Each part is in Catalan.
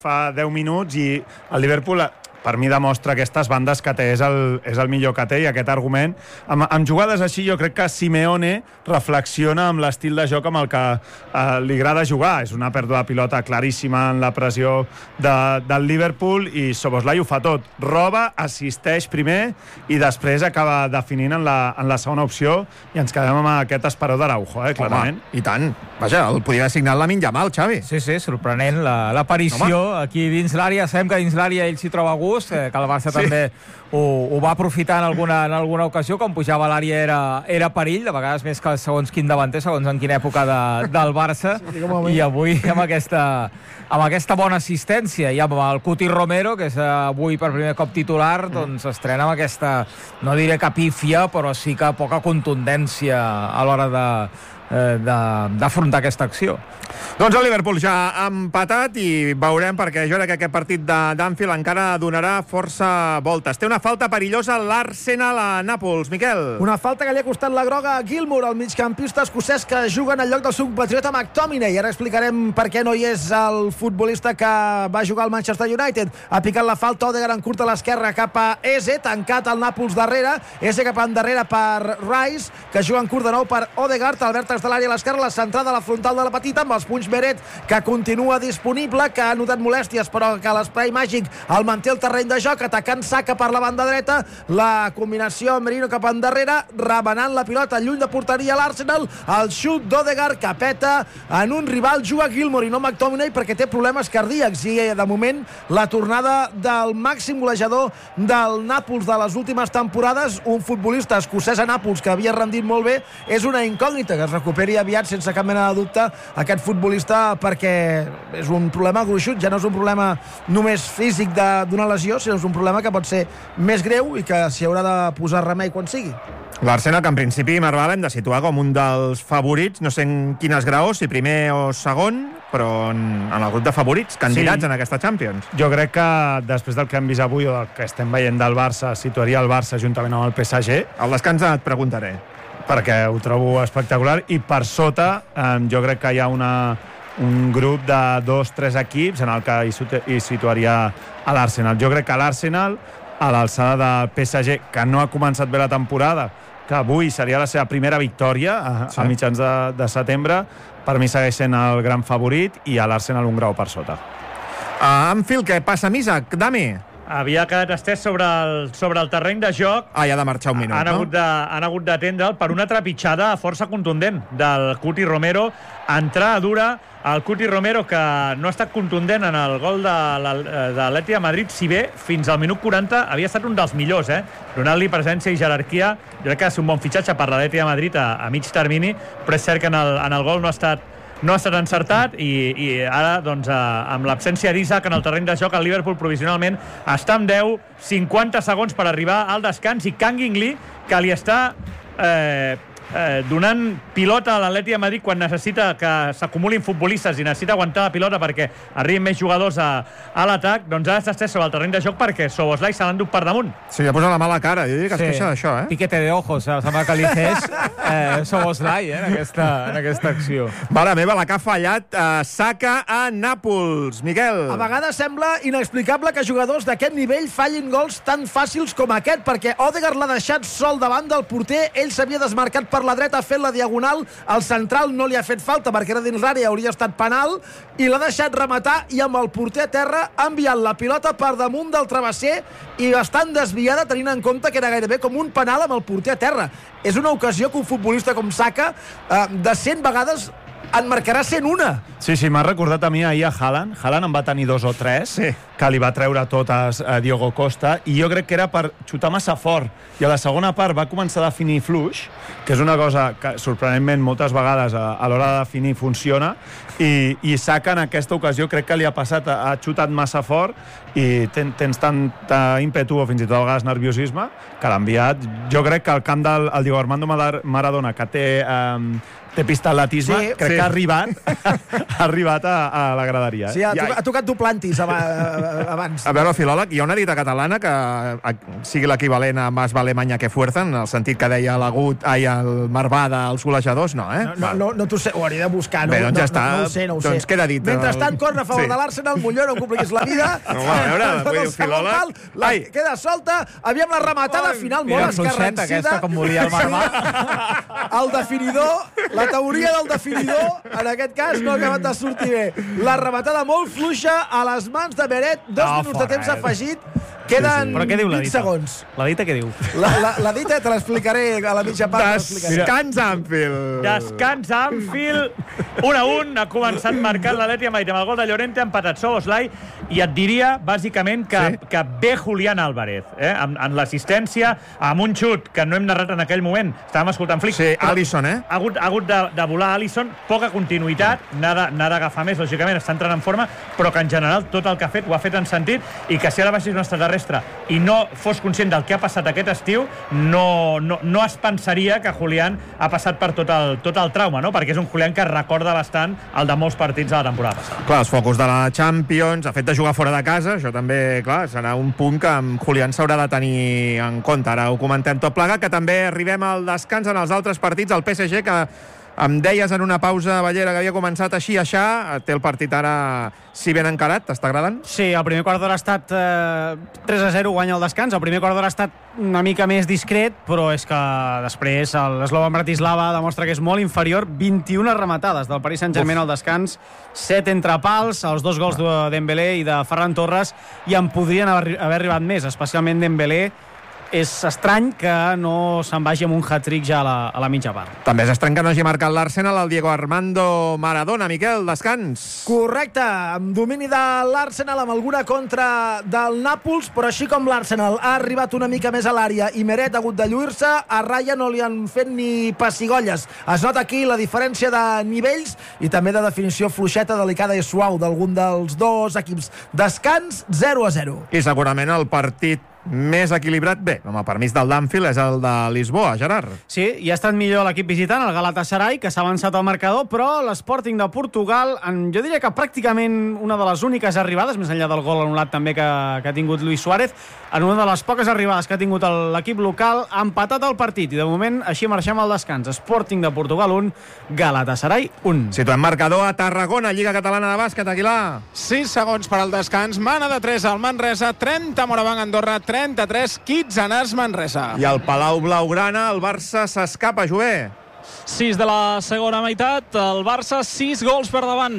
fa 10 minuts i el Liverpool per mi demostra aquestes bandes que té, és el millor que té, i aquest argument amb jugades així jo crec que Simeone reflexiona amb l'estil de joc amb el que li agrada jugar. És una pèrdua de pilota claríssima en la pressió del Liverpool i Szoboszlai ho fa tot, roba, assisteix primer i després acaba definint en la segona opció i ens quedem amb aquest esperó d'Araujo, clarament. Home, i tant, vaja, el podia haver signat Lamine Yamal, Xavi. Sí, sorprenent l'aparició aquí dins l'àrea. Sabem que dins l'àrea ell s'hi troba a gust, que el Barça també ho va aprofitar en alguna ocasió. Quan pujava a l'àrea era perill, de vegades més que segons quin davanter, segons en quina època del Barça, i avui amb aquesta bona assistència i amb el Cuti Romero, que és avui per primer cop titular, doncs estrena amb aquesta, no diré que pífia, però sí que poca contundència a l'hora d'afrontar aquesta acció. Doncs el Liverpool ja ha empatat i veurem, perquè jo crec que aquest partit d'Anfield encara donarà força voltes. Té una falta perillosa l'Arsenal a Nàpols, Miquel. Una falta que li ha costat la groga a Gilmour, el migcampista escocès que juga en el lloc del seu compatriota McTominay. Ara explicarem per què no hi és el futbolista que va jugar al Manchester United. Ha picat la falta, Odegaard en curt a l'esquerra cap a Eze, tancat el Nàpols darrere, Eze cap endarrere per Rice, que juga en curt de nou per Odegaard, al vèrtex de l'àrea a l'esquerra, la centrada a la frontal de la petita, amb els punys Meret, que continua disponible, que ha notat molèsties, però que l'esprai màgic el manté el terreny de joc, atacant Saka per la banda dreta, la combinació Merino cap endarrere, rebenant la pilota lluny de porteria a l'Arsenal, el xut d'Odegaard que peta en un rival, juga Gilmour i no McTominay perquè té problemes cardíacs, i de moment la tornada del màxim golejador del Nàpols de les últimes temporades, un futbolista escocès a Nàpols que havia rendit molt bé, és una incògnita, que es recuperi aviat sense cap mena de dubte aquest futbolista, perquè és un problema gruixut, ja no és un problema només físic d'una lesió, sinó és un problema que pot ser més greu i que s'hi haurà de posar remei quan sigui. L'Arsenal, que en principi, Marval, hem de situar com un dels favorits, no sé en quines graus, si primer o segon, però en el grup de favorits, candidats en aquesta Champions. Jo crec que després del que hem vist avui o del que estem veient del Barça, situaria el Barça juntament amb el PSG. Al descans et preguntaré. Perquè ho trobo espectacular, i per sota jo crec que hi ha un grup de 2-3 equips en el que hi situaria a l'Arsenal. Jo crec que l'Arsenal, a l'alçada del PSG, que no ha començat bé la temporada, que avui seria la seva primera victòria a mitjans de setembre, per mi segueix sent el gran favorit, i a l'Arsenal un grau per sota. A Anfield, què passa, Misak? Dami? Havia quedat estès sobre el terreny de joc. Ja ha de marxar un minut, Han hagut d'atendre'l per una trepitjada força contundent del Cuti Romero. Entrada dura el Cuti Romero, que no ha estat contundent en el gol de l'Atlètic de Madrid, si bé fins al minut 40 havia estat un dels millors, donant-li presència i jerarquia. Jo crec que ha estat un bon fitxatge per l'Atlètic de Madrid a mig termini, però és cert que en el gol no ha estat encertat, i ara, doncs, amb l'absència d'Isaac en el terreny de joc, el Liverpool provisionalment està amb 50 segons per arribar al descans, i Kang In-lee, que li està donant pilota a l'Atlètic de Madrid quan necessita que s'acumulin futbolistes i necessita aguantar la pilota perquè arribin més jugadors a l'atac, doncs ara està estès sobre el terreny de joc perquè Szoboszlai se l'ha endut per damunt. Sí, ja posa la mala cara, jo dic que es queixa d'això, Piquete de ojos, sembla que li fes Szoboszlai, en aquesta acció. Mare meva, la que ha fallat Saka a Nàpols. Miquel. A vegades sembla inexplicable que jugadors d'aquest nivell fallin gols tan fàcils com aquest, perquè Odegaard l'ha deixat sol davant del porter, ell s'havia desmarcat per la dreta, ha fet la diagonal, el central no li ha fet falta perquè era dins l'àrea, hauria estat penal, i l'ha deixat rematar, i amb el porter a terra ha enviat la pilota per damunt del travesser i bastant desviada, tenint en compte que era gairebé com un penal amb el porter a terra. És una ocasió que un futbolista com Saka de 100 vegades en marcarà 101. Sí, m'ha recordat a mi ahir a Haaland. Haaland en va tenir 2 o 3, que li va treure totes a Diogo Costa, i jo crec que era per xutar massa fort, i a la segona part va començar a definir fluix, que és una cosa que sorprenentment moltes vegades a l'hora de definir funciona, i Saka en aquesta ocasió crec que li ha passat, ha xutat massa fort, i tens tant ímpetu o fins i tot a vegades nerviosisme que l'ha enviat. Jo crec que el camp del Diego Armando Maradona, que té pista atletisme, crec que ha arribat a la graderia. Sí, ha tocat Duplantis abans. A veure, filòleg, hi ha una dita catalana que sigui l'equivalent a más vale maña que fuerza, en el sentit que deia el Marbada als golejadors, no, No t'ho sé, ho hauria de buscar. Bé, doncs ja està. sé. Doncs queda dit. Mentrestant, corre a favor de l'Arsenal, Molló, no compliquis la vida. No, a veure, vull dir, filòleg. Queda solta, aviam la rematada final, molt escarransida. Aquesta, com volia el Marmà. El definidor, la teoria del definidor, en aquest cas, no ha acabat de sortir bé. La rematada molt fluixa a les mans de Meret, 2 minuts de temps afegit. Queden 20 segons. La dita què diu? La dita te l'explicaré a la mitja part. Descans Anfield. Descans Anfield. 1-1. Ha començat marcant l'Atleti de Madrid amb el gol de Llorente, ha empatat Szoboszlai, i et diria, bàsicament, que ve Julián Álvarez, en l'assistència, amb un xut que no hem narrat en aquell moment. Estàvem escoltant Flick. Sí, Alisson, Ha hagut de volar Alisson, poca continuïtat, n'ha d'agafar més, lògicament, està entrant en forma, però que en general tot el que ha fet ho ha fet en sentit, i que si ara baixés un extraterrestre i no fos conscient del que ha passat aquest estiu, no es pensaria que Julián ha passat per tot el trauma, no? Perquè és un Julián que recorda bastant el de molts partits de la temporada passada. Clar, els focus de la Champions, el fet de jugar fora de casa, això també, clar, serà un punt que amb Julián s'haurà de tenir en compte. Ara ho comentem tot plegat, que també arribem al descans en els altres partits. El PSG, que em deies en una pausa, Ballera, que havia començat així, té el partit ara si ben encarat. T'està agradant? Sí, el primer quart d'hora ha estat 3-0, guanya el descans. El primer quart d'hora ha estat una mica més discret, però és que després l'Slovan Bratislava demostra que és molt inferior. 21 rematades del Paris Saint-Germain al descans, 7 entre pals, els 2 gols de Dembélé i de Ferran Torres, i en podrien haver arribat més, especialment Dembélé. És estrany que no se'n vagi amb un hat-trick ja a la mitja part. També és estrany que no hagi marcat l'Arsenal el Diego Armando Maradona. Miquel, descans. Correcte, amb domini de l'Arsenal, amb alguna contra del Nàpols, però així com l'Arsenal ha arribat una mica més a l'àrea i Meret ha hagut de lluir-se, a Raya no li han fet ni pessigolles. Es nota aquí la diferència de nivells i també de definició fluixeta, delicada i suau d'algun dels dos equips. Descans 0-0. I segurament el partit més equilibrat, amb el permís del d'Anfield, és el de Lisboa, Gerard. Sí, i ha estat millor l'equip visitant, el Galatasaray, que s'ha avançat al marcador, però l'Sporting de Portugal, jo diria que pràcticament una de les úniques arribades, més enllà del gol anul·lat també que ha tingut Luis Suárez, en una de les poques arribades que ha tingut l'equip local, ha empatat el partit, i de moment així marxem al descans. Sporting de Portugal 1, Galatasaray 1. Situem marcador a Tarragona, Lliga Catalana de Bàsquet, Aguilar. 6 segons per al descans, mana de 3 al Manresa, 30 Morabanc Andorra, 33 Kitsanars Manresa. I al Palau Blaugrana el Barça s'escapa, Jover. 6 de la segona meitat, el Barça 6 gols per davant,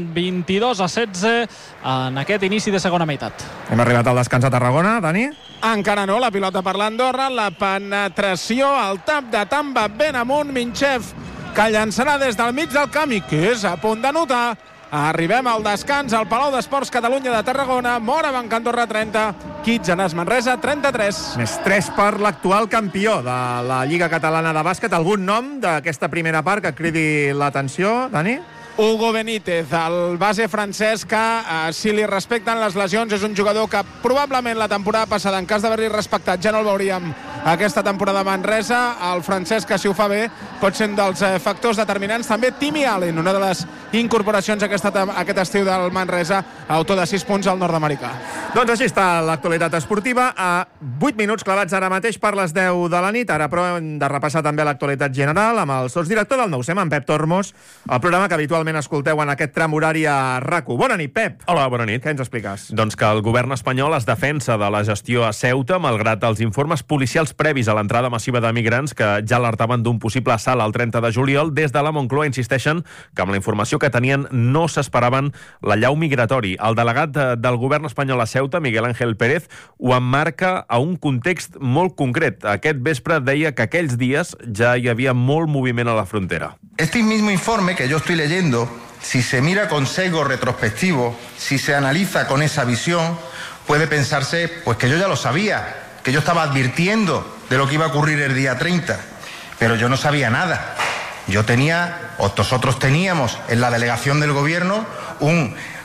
22-16 en aquest inici de segona meitat. Hem arribat al descans a Tarragona, Dani? Encara no, la pilota per l'Andorra, la penetració, el tap de Tamba ben amunt, Minchev, que llançarà des del mig del camp i que és a punt de notar. Arribem al descans al Palau d'Esports Catalunya de Tarragona, Morabanc Andorra 30, Kitsanars Manresa 33. Més 3 per l'actual campió de la Lliga Catalana de Bàsquet. Algun nom d'aquesta primera part que cridi l'atenció, Dani? Hugo Benítez, el base francès que, si li respecten les lesions, és un jugador que probablement la temporada passada, en cas d'haver-li respectat, ja no el veuríem aquesta temporada a Manresa. El francès, que si ho fa bé, pot ser un dels factors determinants. També Timmy Allen, una de les incorporacions aquest estiu del Manresa, autor de 6 punts al nord-americà. Doncs així està l'actualitat esportiva, a 8 minuts clavats ara mateix per les 10 de la nit. Ara, però, hem de repassar també l'actualitat general amb el sotsdirector del 9-7, en Pep Tormos, el programa que habitualment escolteu en aquest tram horari a RAC1. Bona nit, Pep. Hola, bona nit. Què ens expliques? Doncs que el govern espanyol es defensa de la gestió a Ceuta, malgrat els informes policials previs a l'entrada massiva de migrants que ja alertaven d'un possible assalt el 30 de juliol. Des de la Moncloa insisteixen que amb la informació que tenien no s'esperaven l'allau migratori. El delegat del govern espanyol a Ceuta, Miguel Ángel Pérez, ho emmarca a un context molt concret. Aquest vespre deia que aquells dies ja hi havia molt moviment a la frontera. Este mismo informe que yo estoy leyendo, si se mira con sesgo retrospectivo, si se analiza con esa visión, puede pensarse pues que yo ya lo sabía, que yo estaba advirtiendo de lo que iba a ocurrir el día 30, pero yo no sabía nada. Yo tenía, o nosotros teníamos en la delegación del gobierno, un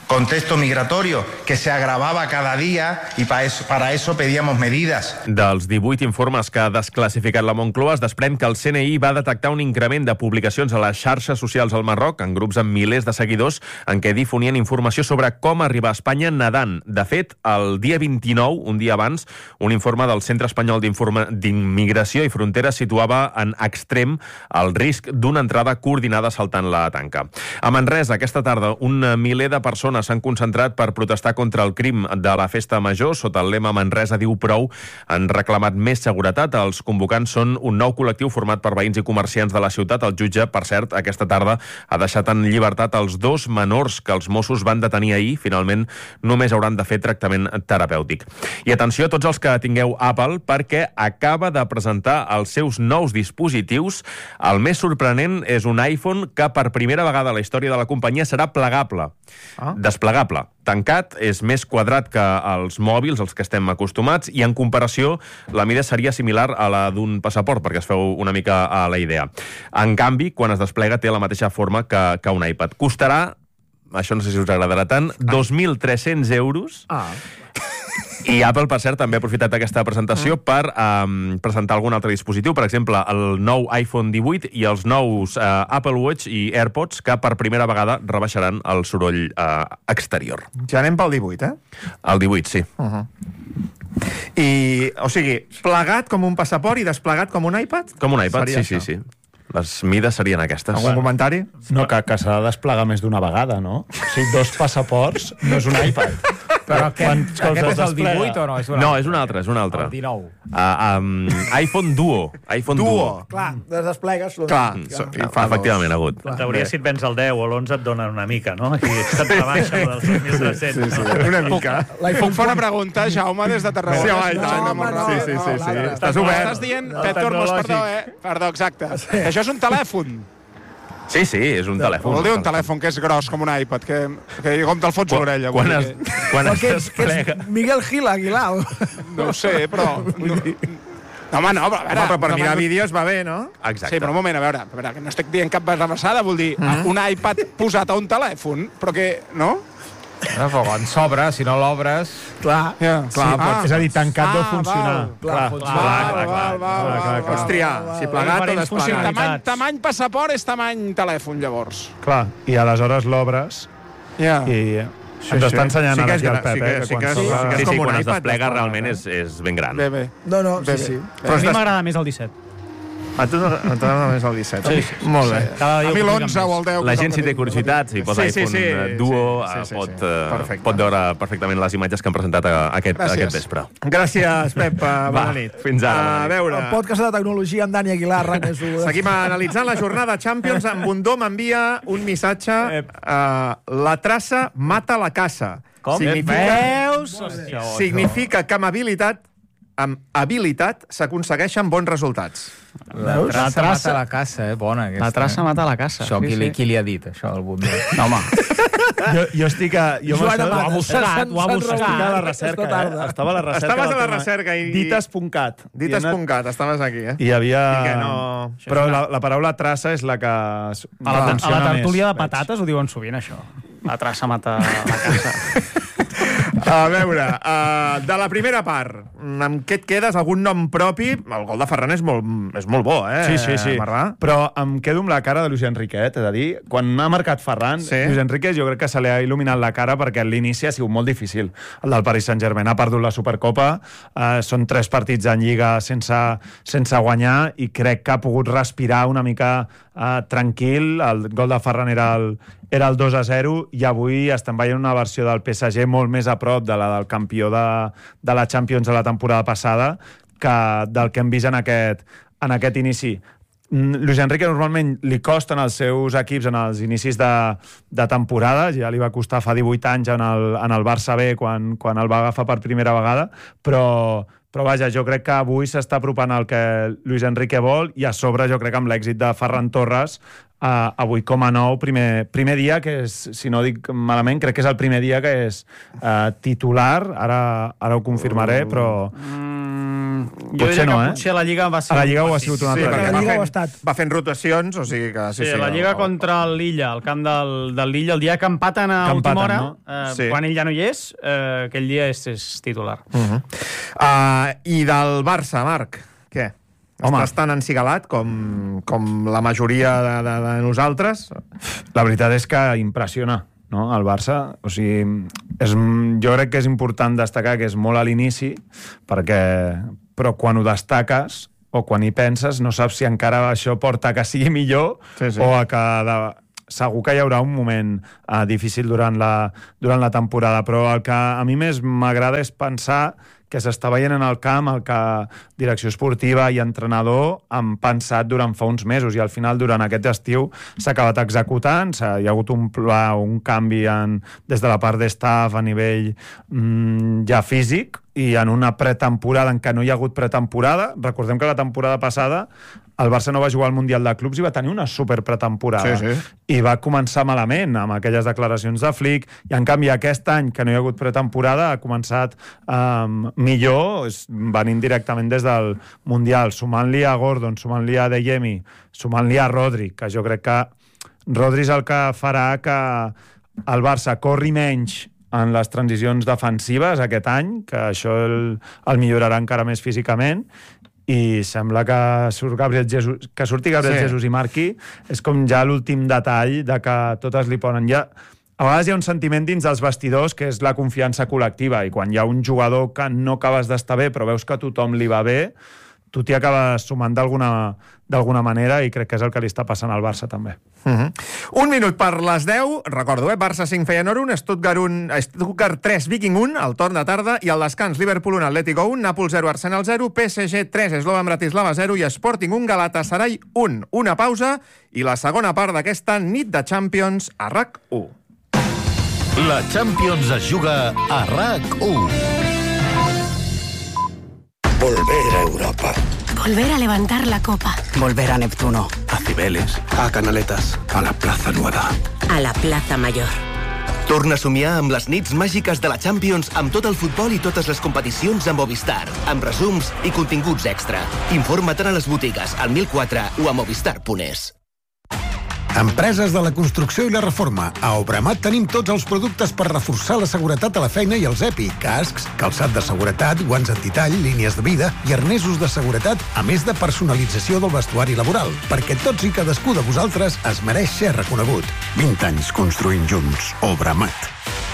contexto migratorio que se agravaba cada día y para eso pedíamos medidas. Dels 18 informes que ha desclassificat la Moncloa es desprèn que el CNI va detectar un increment de publicacions a les xarxes socials al Marroc, en grups amb milers de seguidors, en què difonien informació sobre com arribar a Espanya nedant. De fet, el dia 29, un dia abans, un informe del Centre Espanyol d'Immigració i Fronteres situava en extrem el risc d'una entrada coordinada saltant la tanca. A Manresa, aquesta tarda, un miler de persones s'han concentrat per protestar contra el crim de la festa major. Sota el lema Manresa diu prou, han reclamat més seguretat. Els convocants són un nou col·lectiu format per veïns i comerciants de la ciutat. El jutge, per cert, aquesta tarda ha deixat en llibertat els 2 menors que els Mossos van detenir ahir. Finalment, només hauran de fer tractament terapèutic. I atenció a tots els que tingueu Apple, perquè acaba de presentar els seus nous dispositius. El més sorprenent és un iPhone que per primera vegada a la història de la companyia serà plegable. Desplegable. Tancat, és més quadrat que els mòbils, els que estem acostumats, i en comparació la mida seria similar a la d'un passaport, perquè es feu una mica a la idea. En canvi, quan es desplega té la mateixa forma que un iPad. Costarà, això no sé si us agradarà tant, 2.300 euros. I Apple, per cert, també ha aprofitat aquesta presentació per presentar algun altre dispositiu, per exemple, el nou iPhone 18 i els nous Apple Watch i AirPods, que per primera vegada rebaixaran el soroll exterior. Ja anem pel 18, El 18, sí. I, o sigui, plegat com un passaport i desplegat com un iPad? Com un iPad, sí. Les mides serien aquestes. Algun comentari? No, que s'ha de desplegar més d'una vegada, no? O sigui, 2 passaports no és un iPad. Però aquest és el 18 o no? No, és un altre. El 19. iPhone Duo. iPhone Duo. Clar, les desplegues... Clar, efectivament, Agut. En teoria, si et vens el 10 o l'11 et donen una mica, no? Aquí se't rebaixa dels 2.300. Sí, una mica. Puc fer una pregunta, Jaume, des de Tarragona? Sí. Estàs obert. Estàs dient, Pep Tormos, perdó, exacte. Això és un telèfon. Sí, és un telèfon. Vol dir un telèfon que és gros com un iPad, que com te'l fots a l'orella. Quan es desplega... Miguel Gil Aguilar. No ho sé, però... No, home, no, però per mirar vídeos va bé, no? Exacte. Sí, però un moment, a veure, que no estic dient cap rebassada, vol dir un iPad posat a un telèfon, però que... No? En sobre, si no l'obres... Clar. És a dir, tancat deu funcionar. Clar. Pots triar, si plegat o desplegat. Tamany passaport és tamany telèfon, llavors. Clar, i aleshores l'obres i... Ens està ensenyant ara aquí el Pep, quan es desplega realment és ben gran. Bé. No, sí. Però a mi m'agrada més el 17. A tu t'agrada més el 17. Sí. Molt bé. A mi l'11 o el 10. La gent, si té curiositat, si posa iPhone Duo, pot veure perfectament les imatges que han presentat aquest vespre. Gràcies, Pep. Bona nit. Fins ara. A veure... El podcast de tecnologia amb Dani Aguilar. Seguim analitzant la jornada Champions. En Bundó m'envia un missatge. La traça mata la caça. Com? Significa que amb habilitat s'aconsegueixen bons resultats. La traça mata la caça, bona aquesta. La traça mata la caça. Això, qui li ha dit, això, al Bundó? No, home. Jo estic a... Ho ha buscat. A la recerca, Estava a la recerca. Estaves a la recerca i... Dites.cat. Dites.cat, estaves aquí, I hi havia... no... Però la paraula traça és la que... A la tertúlia de patates ho diuen sovint, això. La traça mata la caça. A veure, de la primera part, amb què et quedes? Algun nom propi? El gol de Ferran és molt bo, Sí. Marvà? Però em quedo amb la cara de Luis Enrique, és a dir, quan ha marcat Ferran, Luis Enrique jo crec que se li ha il·luminat la cara perquè l'inici ha sigut molt difícil. El del Paris Saint-Germain ha perdut la Supercopa, són 3 partits en Lliga sense guanyar i crec que ha pogut respirar una mica tranquil. El gol de Ferran era el 2-0 i avui estem veient una versió del PSG molt més a prop de la del campió de la Champions de la temporada passada que del que hem vist en aquest inici. Luis Enrique normalment li costen els seus equips en els inicis de temporada, ja li va costar fa 18 anys en el Barça B quan el va agafar per primera vegada, però vaja, jo crec que avui s'està apropant al que Luis Enrique vol i a sobre jo crec que amb l'èxit de Ferran Torres avui com a nou primer dia, que és, si no dic malament, crec que és el primer dia que és titular, ara ho confirmaré, però... Potser no, Potser a la Lliga va ser... A la Lliga ho ha sigut un altre. perquè la Lliga ho ha estat. Va fent rotacions, o sigui que... Sí, la Lliga contra el Lilla, al camp del Lilla, el dia que empaten a última hora, quan ell ja no hi és, aquell dia és titular. I del Barça, Marc, què? Estàs tan encigalat com la majoria de nosaltres? La veritat és que impressiona, no? El Barça, o sigui, jo crec que és important destacar que és molt a l'inici, però quan ho destaques o quan hi penses no saps si encara això porta que sigui millor o a que segur que hi haurà un moment difícil durant la temporada, però el que a mi més m'agrada és pensar que s'està veient en el camp el que direcció esportiva i entrenador han pensat durant fa uns mesos i al final durant aquest estiu s'ha acabat executant, hi ha hagut un pla, un canvi des de la part d'estaf a nivell ja físic i en una pretemporada en què no hi ha hagut pretemporada. Recordem que la temporada passada el Barça no va jugar al Mundial de Clubs i va tenir una superpretemporada. I va començar malament amb aquelles declaracions de Flick i en canvi aquest any que no hi ha hagut pretemporada ha començat millor, venint directament des del Mundial, sumant-li a Gordon, sumant-li a Adeyemi, sumant-li a Rodri, que jo crec que Rodri és el que farà que el Barça corri menys en les transicions defensives aquest any, que això el millorarà encara més físicament, i sembla que surti Gabriel Jesus i marqui, és com ja l'últim detall de que totes li ponen ja... A vegades hi ha un sentiment dins dels vestidors que és la confiança col·lectiva, i quan hi ha un jugador que no acabes d'estar bé però veus que a tothom li va bé, tu t'hi acabes sumant d'alguna manera, i crec que és el que li està passant al Barça també. 1 minut per les 10, recordo, Barça 5, Feyenoord 1, Stuttgart 3, Viking 1, al torn de tarda, i al descans Liverpool 1, Atlético 1, Nàpols 0, Arsenal 0, PSG 3, Slovan Bratislava 0 i Sporting 1, Galatasaray 1. Una pausa i la segona part d'aquesta nit de Champions a RAC1. La Champions es juga a RAC1. Volver a Europa. Volver a levantar la copa. Volver a Neptuno. A Cibeles. A Canaletas. A la Plaza Nueva. A la Plaza Mayor. Torna a somiar amb les nits màgiques de la Champions amb tot el futbol i totes les competicions a Movistar, amb resums i continguts extra. Informa't a les botigues, al 1004 o a movistar.es. Empreses de la construcció i la reforma. A Obramat tenim tots els productes per reforçar la seguretat a la feina i els EPI, cascs, calçat de seguretat, guants antitall, línies de vida i arnesos de seguretat, a més de personalització del vestuari laboral, perquè tots i cadascú de vosaltres es mereix ser reconegut. 20 anys construint junts. Obramat.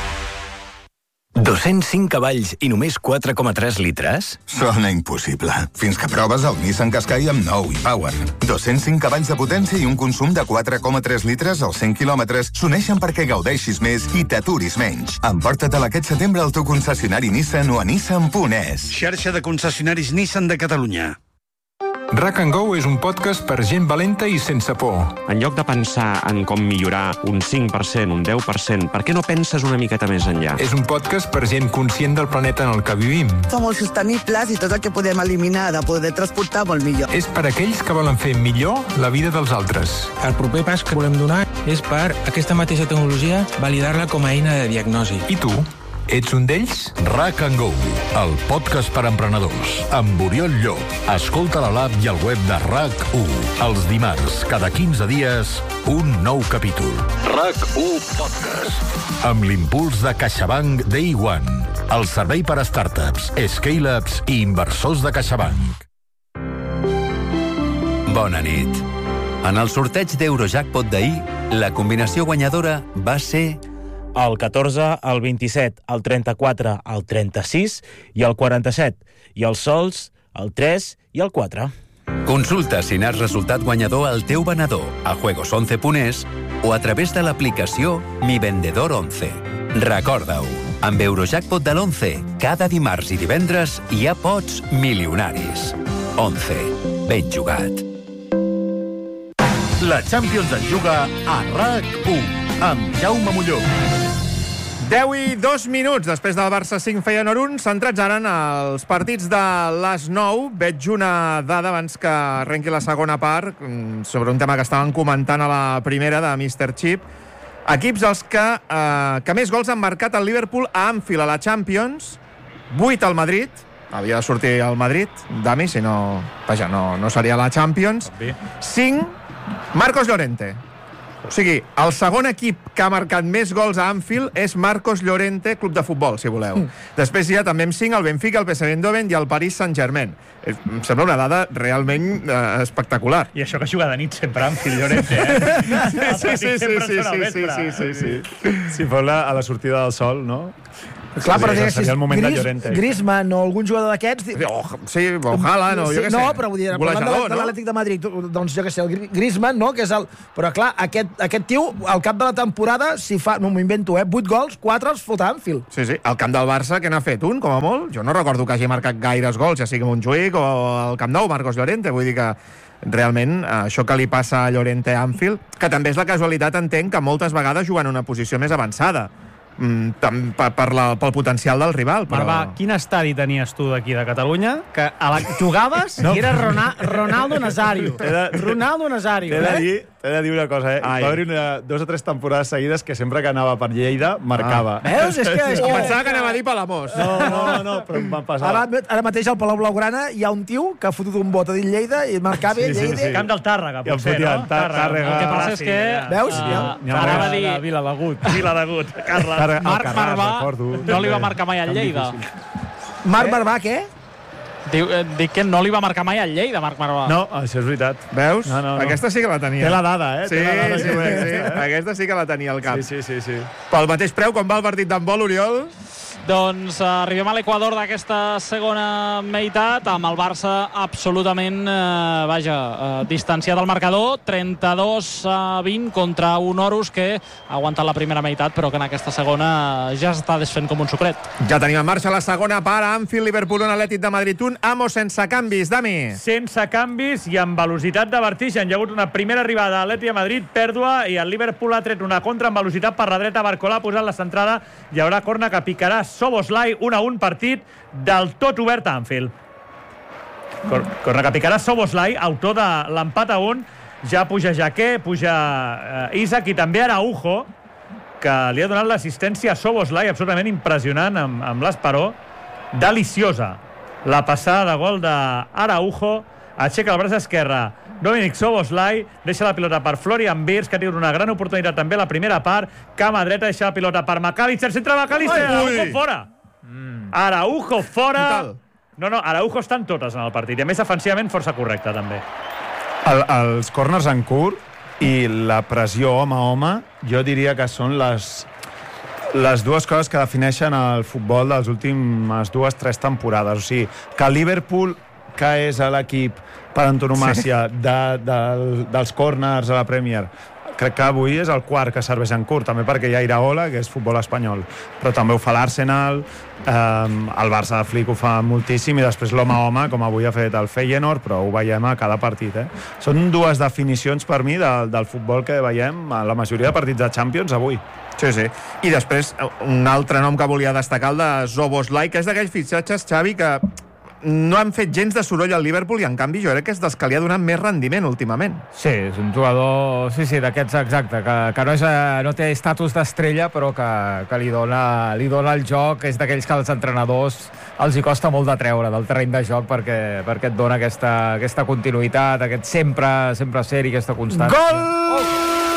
205 cavalls i només 4,3 litres? Sona impossible. Fins que proves el Nissan Qashqai amb nou e-Power. 205 cavalls de potència i un consum de 4,3 litres als 100 quilòmetres s'uneixen perquè gaudeixis més i t'aturis menys. Emporta-te'l aquest setembre al teu concessionari Nissan o a nissan.es. Xarxa de concessionaris Nissan de Catalunya. RAC & Go és un podcast per gent valenta i sense por. En lloc de pensar en com millorar un 5%, un 10%, per què no penses una miqueta més enllà? És un podcast per gent conscient del planeta en el que vivim. Som molt sostenibles i tot el que podem eliminar de poder transportar molt millor. És per aquells que volen fer millor la vida dels altres. El proper pas que volem donar és per aquesta mateixa tecnologia validar-la com a eina de diagnosi. I tu? Ets un d'ells? RAC & Go, el podcast per emprenedors, amb Oriol Llop. Escolta-la a l'app i al web de RAC1. Els dimarts, cada 15 dies, un nou capítol. RAC1 Podcast. Amb l'impuls de CaixaBank Day One, el servei per a startups, scale-ups i inversors de CaixaBank. Bona nit. En el sorteig d'Eurojackpot d'ahir, la combinació guanyadora va ser... el 14, el 27, el 34, el 36 i el 47. I els sols, el 3 i el 4. Consulta si n'has resultat guanyador al teu venedor a juegos11.es o a través de l'aplicació Mi Vendedor 11. Recorda-ho, amb Eurojackpot de l'11, cada dimarts i divendres hi ha pots milionaris. 11. Ben jugat. La Champions es juga a RAC1 amb Jaume Molló. 10 i 2 minuts després del Barça 5 Feyenoord 1, centrats ara en els partits de les 9. Veig una dada abans que arrenqui la segona part sobre un tema que estaven comentant a la primera de Mr. Chip. Equips els que més gols han marcat el Liverpool a Anfield a la Champions, 8 al Madrid havia de sortir al Madrid, Dami, si no, vaja, no seria la Champions. 5, Marcos Llorente. O sigui, el segon equip que ha marcat més gols a Anfield és Marcos Llorente, club de futbol, si voleu. Després hi ha també amb 5 el Benfica, el PSV Eindhoven i el Paris Saint-Germain. Em sembla una dada realment espectacular. I això que juga de nit sempre Anfield, Llorente, Sí. Si fos a la sortida del sol, no? Clar, però seria el moment de Llorente. Griezmann o algun jugador d'aquests... Sí, o Haaland, o jo què sé. No, però vull dir, parlant de l'Atlètic de Madrid, doncs jo què sé, el Griezmann, no?, que és el... Però clar, aquest tio, al cap de la temporada, si fa, no m'ho invento, 8 gols, 4 els fot a Anfield. Sí, al camp del Barça, que n'ha fet un, com a molt? Jo no recordo que hagi marcat gaires gols, ja sigui Montjuïc o al Camp Nou, Marcos Llorente, vull dir que realment això que li passa a Llorente a Anfield, que també és la casualitat, entenc, que moltes vegades juguen en una posició més avançada, pel potencial del rival. Però... Marvà, quin estadi tenies tu d'aquí de Catalunya? Que jugaves i era Ronaldo Nazario. Ronaldo Nazario. T'he de dir una cosa, Va haver 2 o 3 temporades seguides que sempre que anava per Lleida marcava. Veus? És que... Pensava que anava a dir Palamós. No, però em va passar. Ara mateix al Palau Blaugrana hi ha un tio que ha fotut un bot a dir Lleida i marcava Lleida. Camp del Tàrrega, potser, no? El que passa és que... Veus? Anava a dir... Viladegut, Carles. Marc Marvà no li va marcar mai al Lleida. Marc Marvà, què? Dic que no li va marcar mai al Lleida, Marc Marvà. No, això és veritat. Veus? No. Aquesta sí que la tenia. Té la dada, Sí. Aquesta sí que la tenia al cap. Sí. Pel mateix preu, com va el partit d'handbol, Oriol? Doncs arribem a l'equador d'aquesta segona meitat, amb el Barça absolutament, distanciat del marcador, 32-20 contra un Horus que ha aguantat la primera meitat, però que en aquesta segona ja està desfent com un sucret. Ja tenim en marxa la segona part, Anfield, Liverpool, un Atlètic de Madrid, un Amo sense canvis, Dami. Sense canvis i amb velocitat de vertigen. Hi ha hagut una primera arribada a l'Atlètic de Madrid, pèrdua, i el Liverpool ha tret una contra amb velocitat per la dreta. Barcolà ha posat la centrada, hi haurà corna que picarà Soboslai, 1-1, partit del tot obert a Anfield. Corna que picarà Soboslai, autor de l'empat a 1. Ja puja Jaqué, puja Isaac i també Araujo, que li ha donat l'assistència a Soboslai, absolutament impressionant amb l'esperó. Deliciosa la passada de gol d'Araujo. Aixeca el braç esquerre Dominic Soboslai, deixa la pilota per Florian Wirtz, que ha tingut una gran oportunitat també la primera part. Cama dreta, deixa la pilota per McAllister, centre McAllister, Araujo fora. Araujo fora. No, Araujo estan totes en el partit, i a més defensivament força correcte també. Els corners en curt i la pressió home a home, jo diria que són les dues coses que defineixen el futbol de les últimes 2 o 3 temporades. O sigui, que el Liverpool, que és l'equip per antonomàcia dels corners a la Premier, crec que avui és el quart que serveix en curt, també perquè hi ha Iraola, que és futbol espanyol, però també ho fa l'Arsenal, el Barça de Flick ho fa moltíssim, i després l'home a home, com avui ha fet el Feyenoord, però ho veiem a cada partit. Són 2 definicions per mi del futbol que veiem a la majoria de partits de Champions avui. Sí. I després, un altre nom que volia destacar, el de Soboslai, que és d'aquells fitxatges, Xavi, que no han fet gens de soroll al Liverpool i en canvi jo crec que és dels que li ha donat més rendiment últimament. Sí, és un jugador d'aquests, exacte, que no té estatus d'estrella, però que li dona el joc. És d'aquells que els entrenadors els hi costa molt de treure del terreny de joc perquè et dona aquesta continuïtat, aquest sempre ser i aquesta constància. Gol!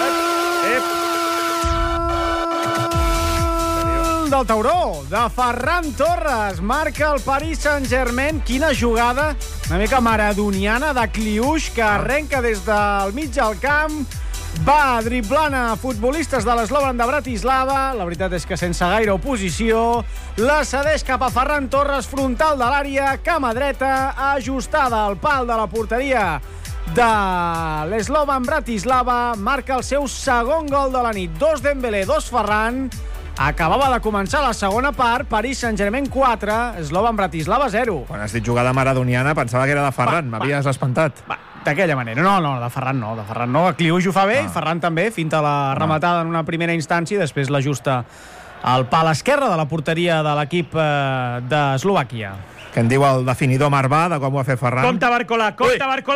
Del Tauró, de Ferran Torres, marca el Paris Saint-Germain. Quina jugada una mica maradoniana de Kliush, que arrenca des del mig del camp, va driblant a futbolistes de l'Slovan de Bratislava, la veritat és que sense gaire oposició, la cedeix cap a Ferran Torres, frontal de l'àrea, cama dreta, ajustada al pal de la porteria de l'Slovan Bratislava, marca el seu segon gol de la nit. 2 Dembélé, 2 Ferran. Acabava de començar la segona part, Paris Saint-Germain 4, Slovan Bratislava 0. Quan has dit jugada maradoniana pensava que era de Ferran, m'havies espantat. D'aquella manera, no, de Ferran no. Kliush ho fa bé, i Ferran també, finta la rematada en una primera instància i després l'ajusta al pal esquerre de la porteria de l'equip d'Eslovàquia. Que en diu el definidor Marvà de com ho ha fet Ferran. Compte Barcolà,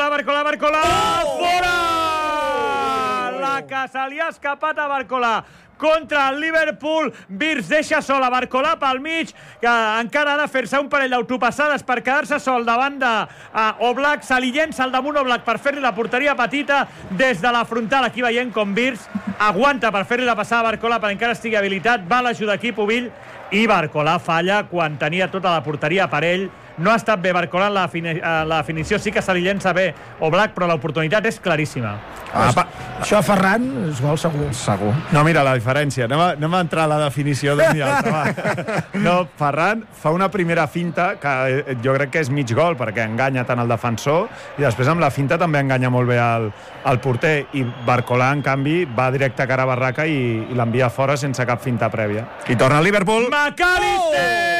Barcolà! Fora! La que se li ha escapat a Barcolà. contra el Liverpool. Wirtz deixa sol a Barcolà pel mig, que encara ha de fer-se un parell d'autopassades per quedar-se sol davant d'Oblak. Se li llença al damunt Oblak per fer-li la porteria petita des de la frontal. Aquí veiem com Wirtz aguanta per fer-li la passada a Barcolà perquè encara estigui habilitat. Va l'ajudar aquí Pubill i Barcolà falla quan tenia tota la porteria per ell. No ha estat bé Barcolà en la definició, sí que se li llença bé Oblak, però l'oportunitat és claríssima. Això a Ferran és gol segur. No, mira la diferència. Anem a entrar a la definició d'un i altre. No, Ferran fa una primera finta que jo crec que és mig gol, perquè enganya tant el defensor i després amb la finta també enganya molt bé el porter, i Barcolà, en canvi, va directe a cara a barraca i l'envia fora sense cap finta prèvia. I torna el Liverpool. McAllister!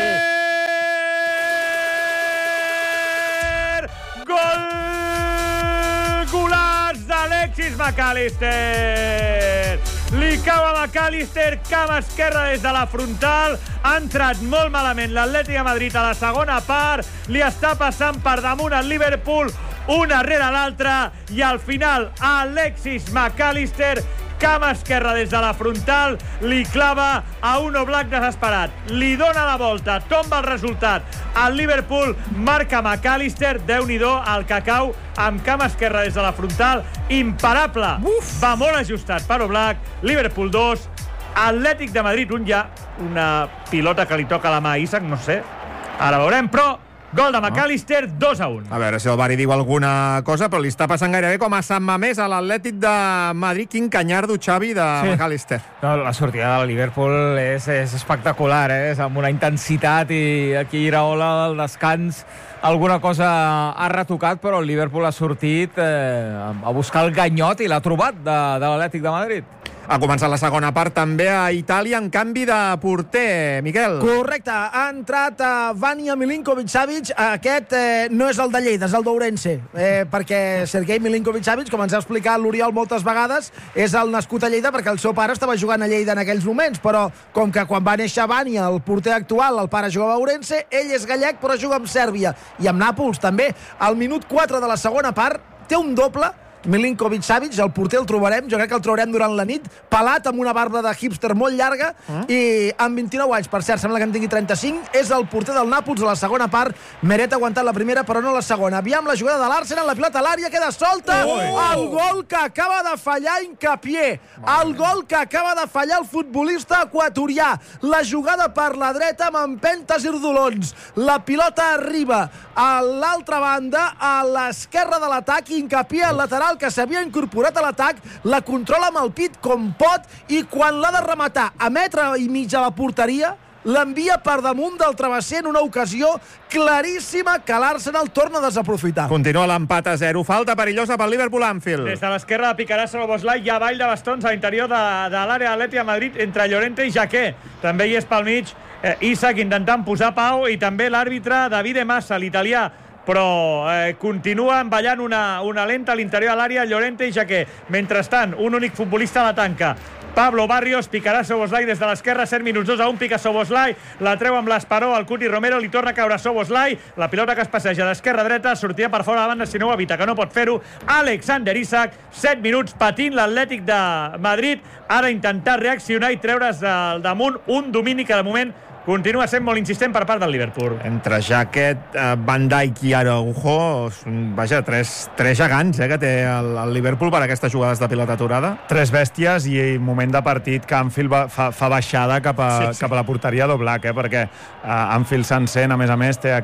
Golaç d'Alexis McAllister. Li cau a McAllister, cama esquerra des de la frontal. Ha entrat molt malament l'Atlètic de Madrid a la segona part. Li està passant per damunt el Liverpool, una rere l'altra, i al final Alexis McAllister, cama esquerra des de la frontal, li clava a un Oblak desesperat. Li dona la volta, tomba el resultat. El Liverpool marca McAllister, Déu-n'hi-do, el que cau amb cama esquerra des de la frontal. Imparable. Va molt ajustat per Oblak. Liverpool 2, Atlètic de Madrid 1. Hi ha una pilota que li toca a la mà a Isaac, no sé. Ara veurem, però gol de McAllister, 2-1. A veure si el Bari diu alguna cosa, però li està passant gairebé com a Sant Mamés a l'Atlètic de Madrid. Quin canyardo, Xavi, de McAllister. No, la sortida del Liverpool és espectacular, és amb una intensitat, i aquí Iraola al descans alguna cosa ha retocat, però el Liverpool ha sortit a buscar el ganyot i l'ha trobat de l'Atlètic de Madrid. Ha començat la segona part també a Itàlia en canvi de porter, Miquel. Correcte, ha entrat Vanja Milinkovic-Savic. Aquest no és el de Lleida, és el d'Ourense, perquè Sergei Milinkovic-Savic, com ens ha explicat l'Oriol moltes vegades, és el nascut a Lleida perquè el seu pare estava jugant a Lleida en aquells moments, però com que quan va néixer Vanja, el porter actual, el pare jugava a Ourense, ell és gallec però juga amb Sèrbia i amb Nàpols també. Al minut 4 de la segona part té un doble Milinkovic-Savic, el porter el trobarem, jo crec que el trobarem durant la nit, pelat amb una barba de hipster molt llarga i amb 29 anys, per cert, sembla que en tingui 35, és el porter del Nàpols a la segona part. Meret ha aguantat la primera però no la segona. Aviam la jugada de l'Arsenal, la pilota a l'àrea, queda solta, el gol que acaba de fallar Hincapié, el gol que acaba de fallar el futbolista equatorià, la jugada per la dreta amb empentes i rodolons, la pilota arriba a l'altra banda, a l'esquerra de l'atac, Hincapié, al lateral que s'havia incorporat a l'atac, la controla amb el pit com pot, i quan l'ha de rematar a metre i mig a la porteria, l'envia per damunt del travesser en una ocasió claríssima que l'Arsenal torna a desaprofitar. Continua l'empat a 0. Falta perillosa pel Liverpool Anfield. Des de l'esquerra picarà Szoboszlai, hi ha ball de bastons a l'interior de l'àrea Atlètic de Madrid entre Llorente i Jaqué. També hi és pel mig Isaac intentant posar pau, i també l'àrbitre Davide Massa, l'italià, però continuen ballant una lenta a l'interior de l'àrea Llorente i Jaqué. Mentrestant, un únic futbolista a la tanca, Pablo Barrios, picarà Szoboszlai des de l'esquerra, 7 minuts, 2-1, pica Szoboszlai, la treu amb l'Esperó, el Cuti Romero, li torna a caure Szoboszlai, la pilota que es passeja d'esquerra a dreta, sortia per fora de la banda, si no ho evita, que no pot fer-ho, Alexander Isak, 7 minuts patint l'Atlètic de Madrid, ara intentar reaccionar i treure's del damunt un domini que de moment continua sent molt insistent per part del Liverpool. Entre Jaquet, Van Dijk i Araujo, vaja, tres gegants que té el Liverpool per aquestes jugades de pilota aturada. Tres bèsties, i moment de partit que Anfield fa baixada cap a la porteria d'Oblak, perquè Anfield s'encén, a més, té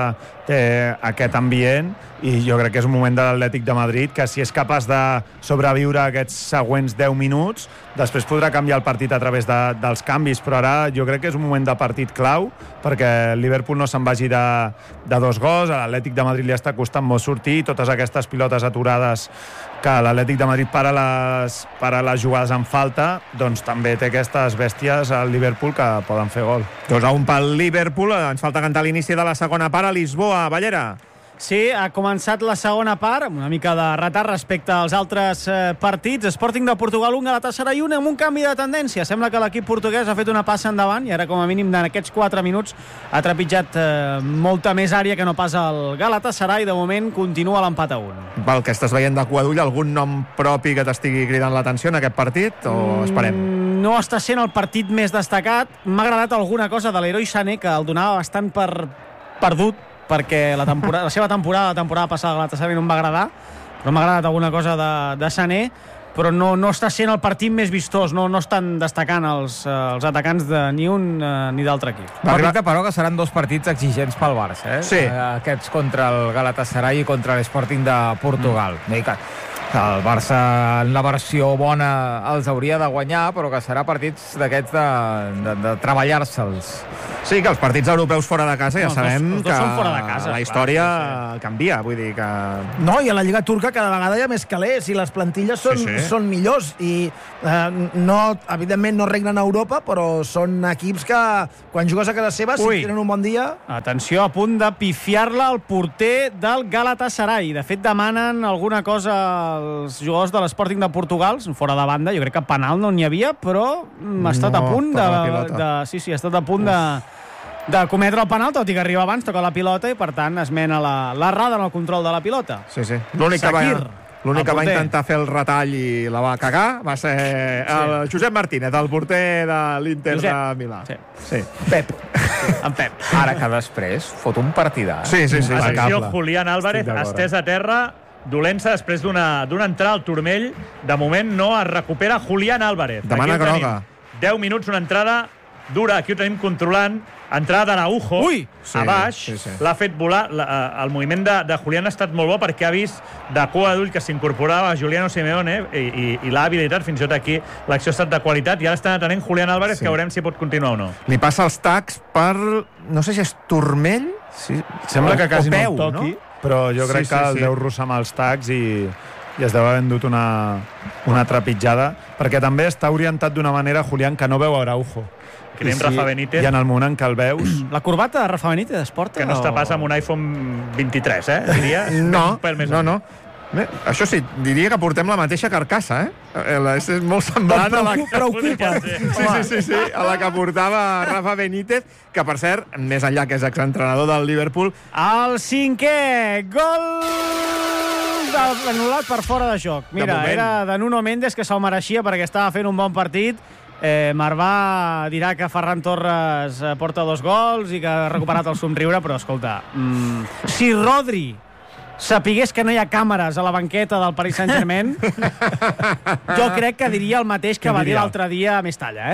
aquest ambient, i jo crec que és un moment de l'Atlètic de Madrid que, si és capaç de sobreviure aquests següents 10 minuts, després podrà canviar el partit a través dels canvis, però ara jo crec que és un moment de partit clau perquè el Liverpool no se'n vagi de 2 gols. A l'Atlètic de Madrid li està costant molt sortir, totes aquestes pilotes aturades que l'Atlètic de Madrid para les jugades en falta, doncs també té aquestes bèsties al Liverpool que poden fer gol. 2-1 pel Liverpool. Ens falta cantar l'inici de la segona part a Lisboa. Ballera. Sí, ha començat la segona part, amb una mica de retard respecte als altres partits. Sporting de Portugal 1, Galatasaray 1, amb un canvi de tendència. Sembla que l'equip portuguès ha fet una passa endavant i ara, com a mínim, en aquests 4 minuts ha trepitjat molta més àrea que no pas el Galatasaray. De moment continua l'empat a 1. Pel que estàs veient de cua d'ull, algun nom propi que t'estigui cridant l'atenció en aquest partit, o esperem? no està sent el partit més destacat. M'ha agradat alguna cosa de l'Heroi Sané, que el donava bastant perdut, perquè la seva temporada passada a Galatasaray no em va agradar, però m'ha agradat alguna cosa de Sané, però no està sent el partit més vistós, no estan destacant els atacants de ni un ni d'altre equip. Perfecte, però que seran 2 partits exigents pel Barça, eh? Sí. Aquests contra el Galatasaray i contra l'Sporting de Portugal. El Barça en la versió bona els hauria de guanyar, però que serà partits d'aquests de treballar-se'ls. Sí, que els partits europeus fora de casa ja sabem els dos que són fora de casa, la història canvia, vull dir que... No, i a la Lliga Turca cada vegada hi ha més calés i les plantilles són millors i evidentment no regnen a Europa, però són equips que quan jugues a casa seva, si tenen un bon dia... Atenció, a punt de pifiar-la el porter del Galatasaray. De fet, demanen alguna cosa els jugadors de l'Sporting de Portugal, fora de banda, jo crec que penal no n'hi havia, però ha estat a punt ha estat a punt de cometre el penal, tot i que arriba abans, toca la pilota i per tant es mena l'errada en el control de la pilota. Sí. L'únic que va intentar fer el retall i la va cagar va ser el Josep Martínez, el porter de l'Inter de Milà. Sí. Pep. En Pep. Ara que després fot un partidàs. Sí. Atenció, Julián Álvarez estès a terra, dolença després d'una entrada al turmell. De moment no es recupera Julián Álvarez. Demana groga. 10 minuts, una entrada dura, aquí ho tenim controlant, entrada d'Araujo a baix, l'ha fet volar, el moviment de Julián ha estat molt bo perquè ha vist de cua d'ull que s'incorporava Giuliano Simeone i l'ha habilitat, fins i tot aquí l'acció ha estat de qualitat i ara estan atenent Julián Álvarez, que veurem si pot continuar o no. Li passa els tacs per, no sé si és turmell, sembla que quasi no el toqui, però jo crec que el deu rossar amb els tacs i es deu haver endut una trepitjada, perquè també està orientat d'una manera Julián que no veu Araujo. Rafa Benítez. I en el moment en què el veus... La corbata de Rafa Benítez es porta? Que no està pas amb un iPhone 23, diria. No. Això sí, diria que portem la mateixa carcassa, és molt semblant a la que... Preocupa. Sí, a la que portava Rafa Benítez, que per cert, més enllà que és exentrenador del Liverpool... El 5è gol anul·lat per fora de joc. Mira, era de Nuno Méndez, que se'l mereixia perquè estava fent un bon partit. Marvà dirà que Ferran Torres porta 2 gols i que ha recuperat el somriure, però escolta, si Rodri sapigués que no hi ha càmeres a la banqueta del Paris Saint-Germain, jo crec que diria el mateix que va dir l'altre dia a Mestalla,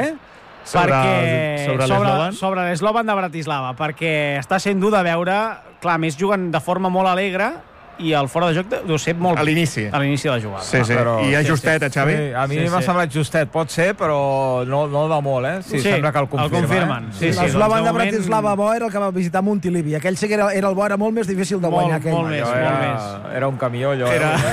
sobre l'Slovan de Bratislava, perquè està sent dur de veure, clar, més juguen de forma molt alegre i el fora de joc deu ser molt... A l'inici de la jugada. Sí. I ja justet, Xavi? Sí, a mi m'ha semblat justet. Pot ser, però no de molt, Sí, sembla que el confirmen. L'Slovan de Bratislava bo era el que va visitar Montilivi. Aquell sí que era el bo, era molt més difícil de guanyar. Molt més. Era un camió, allò.